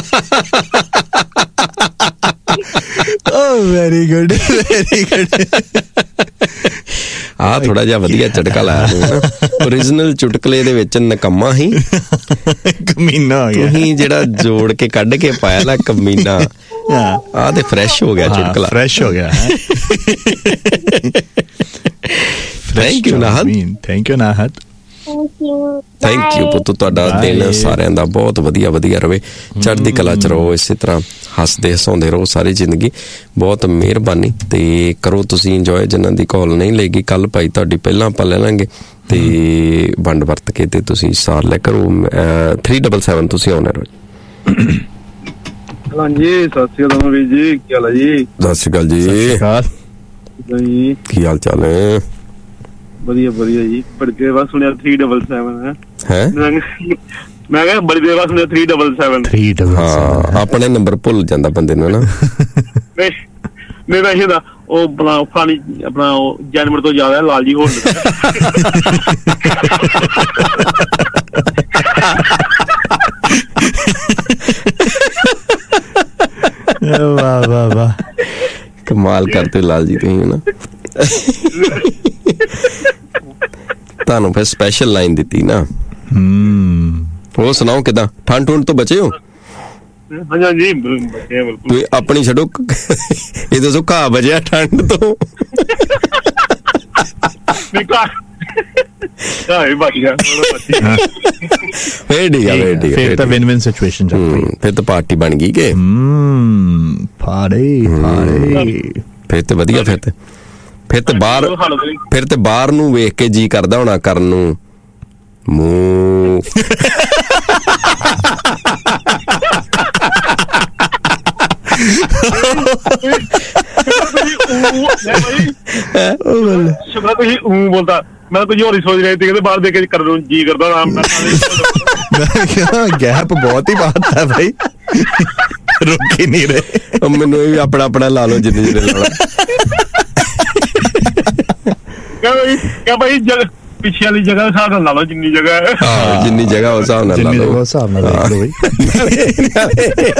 ਓ ਵੈਰੀ ਗੁੱਡ ਵੈਰੀ ਗੁੱਡ। ਆ ਥੋੜਾ ਜਿਹਾ ਵਧੀਆ ਚਟਕਾ ਲਾਇਆ ਤੂੰ ਨਾ। ਓਰੀਜਨਲ ਚੁਟਕਲੇ ਦੇ ਵਿੱਚ ਨਕਮਾ ਹੀ ਕਮੀਨਾ ਹੋ ਗਿਆ। ਤੁਸੀਂ ਜਿਹੜਾ ਜੋੜ ਕੇ ਕੱਢ ਕੇ ਪਾਇਆ ਨਾ ਕਮੀਨਾ, ਆ ਤੇ ਫਰੈਸ਼ ਹੋ ਗਿਆ ਚੁਟਕਲਾ। ਫਰੈਸ਼ ਹੋ ਗਿਆ। Thank you ਨਾਹਤ। Thank you ਨਾਹਤ। Thank you ਪੁੱਤ, ਤੁਹਾਡਾ ਦਿਨ ਸਾਰਿਆਂ ਦਾ ਬਹੁਤ ਵਧੀਆ ਵਧੀਆ ਰਵੇ, ਚੜ੍ਹਦੀ ਕਲਾ ਚ ਰਹੋ, ਇਸੇ ਤਰ੍ਹਾਂ ਹੱਸਦੇ ਹਸਾਉਂਦੇ ਰਹੋ ਸਾਰੀ ਜ਼ਿੰਦਗੀ। ਬਹੁਤ ਮਿਹਰਬਾਨੀ ਤੇ ਕਰੋ ਤੁਸੀਂ ਇੰਜੋਏ। ਜਿਨ੍ਹਾਂ ਦੀ ਕਾਲ ਨਹੀਂ ਲੈਗੀ ਕੱਲ ਭਾਈ ਤੁਹਾਡੀ ਪਹਿਲਾਂ ਆਪਾਂ ਲੈ ਲਾਂਗੇ ਤੇ ਵੰਡ ਵਰਤ ਕੇ ਤੇ ਤੁਸੀਂ ਸਾਰ ਲੈ ਕਰੋ। ਥ੍ਰੀ ਡਬਲ ਸੈਵਨ ਤੁਸੀਂ ਆਉਣੇ ਰਹੋ। ਹਾਂਜੀ ਸਤਿ ਸ਼੍ਰੀ ਅਕਾਲ ਵੀਰ ਜੀ, ਕੀ ਹਾਲ ਹੈ ਜੀ? ਸਤਿ ਸ਼੍ਰੀ ਅਕਾਲ ਜੀ, ਜੀ ਕੀ ਹਾਲ ਚਾਲ ਹੈ? ਵਧੀਆ ਵਧੀਆ ਜੀ। ਬੜੀ ਦੇਰ ਬਾਅਦ ਸੁਣਿਆ ਥ੍ਰੀ ਡਬਲ ਸੈਵਨ ਹੈ। ਹੈ ਮੈਂ ਕਿਹਾ ਬੜੀ ਦੇਰ ਬਾਅਦ ਸੁਣਿਆ ਥ੍ਰੀ ਡਬਲ ਸੈਵਨ। ਹਾਂ ਆਪਣੇ ਨੰਬਰ ਭੁੱਲ ਜਾਂਦਾ ਬੰਦੇ ਨੂੰ ਨਾ। ਨਹੀਂ ਨਹੀਂ ਵੈਸੇ ਤਾਂ ਉਹ ਆਪਣਾ ਫਲਾਣੀ ਆਪਣਾ ਉਹ ਜਾਨਵਰ ਤੋਂ ਜ਼ਿਆਦਾ ਲਾਲ ਜੀ ਹੋਣ। ਵਾਹ ਵਾਹ ਵਾਹ, ਕਮਾਲ ਕਰਦੇ ਲਾਲ ਜੀ ਤੁਸੀਂ ਨਾ। ਤੁਹਾਨੂੰ ਫਿਰ ਸਪੈਸ਼ਲ ਲਾਈਨ ਦਿੱਤੀ ਨਾ। ਹੂੰ, ਉਹ ਸੁਣਾਓ ਕਿਦਾਂ, ਠੰਡ ਠੁੰਡ ਤੋਂ ਬਚੇ ਹੋ? ਹਾਂਜੀ ਹਾਂਜੀ ਬਿਲਕੁਲ। ਤੁਸੀਂ ਆਪਣੀ ਛੱਡੋ, ਇਹ ਦੱਸੋ ਘਾਹ ਬਜਿਆ ਠੰਡ ਤੋਂ? ਫੇਰ ਠੀਕ ਆ ਫੇਰ ਠੀਕ ਆ, ਫਿਰ ਤਾਂ ਵਿਨ ਵਿਨ ਸਿਚੁਏਸ਼ਨ ਚੱਲ ਪਈ। ਫਿਰ ਤਾਂ ਪਾਰਟੀ ਬਣ ਗਈ ਕਿ ਹੂੰ, ਫਾੜੇ ਫਾੜੇ ਫਿਰ ਤੇ ਵਧੀਆ। ਫਿਰ ਤੇ ਫਿਰ ਤੇ ਬਾਹਰ ਫਿਰ ਤੇ ਬਾਹਰ ਨੂੰ ਵੇਖ ਕੇ ਜੀ ਕਰਦਾ ਹੋਣਾ ਕਰਨ ਨੂੰ ਮੂੰਹ। ਤੁਸੀਂ ਊਂ ਬੋਲਦਾ, ਮੈਂ ਕੁਝ ਹੋਰ ਹੀ ਸੋਚ ਰਿਹਾ ਸੀ ਕਿ ਬਾਹਰ ਦੇਖ ਕੇ ਕਰਨ ਨੂੰ ਜੀ ਕਰਦਾ ਆਰਾਮ ਨਾਲ। ਗੈਪ ਬਹੁਤ ਹੀ ਬਾਤ ਹੈ ਭਾਈ, ਰੁਕ ਹੀ ਨਹੀਂ ਰਹੇ। ਮੈਨੂੰ ਇਹ ਵੀ ਆਪਣਾ ਆਪਣਾ ਲਾ ਲਓ ਜਿੰਨੇ ਜਿੰਨੇ ਲਾਉਣਾ। ਕਿਆ ਭਾਈ ਪਿੱਛੇ ਵਾਲੀ ਜਗ੍ਹਾ ਹਿਸਾਬ ਨਾਲ ਲਾ ਲਓ, ਜਿੰਨੀ ਜਗ੍ਹਾ ਹੈ। ਹਾਂ ਜਿੰਨੀ ਜਗ੍ਹਾ ਉਸ ਹਿਸਾਬ ਨਾਲ ਲਾ ਲਓ, ਉਸ ਹਿਸਾਬ ਨਾਲ ਦੇਖ ਲਓ ਭਾਈ।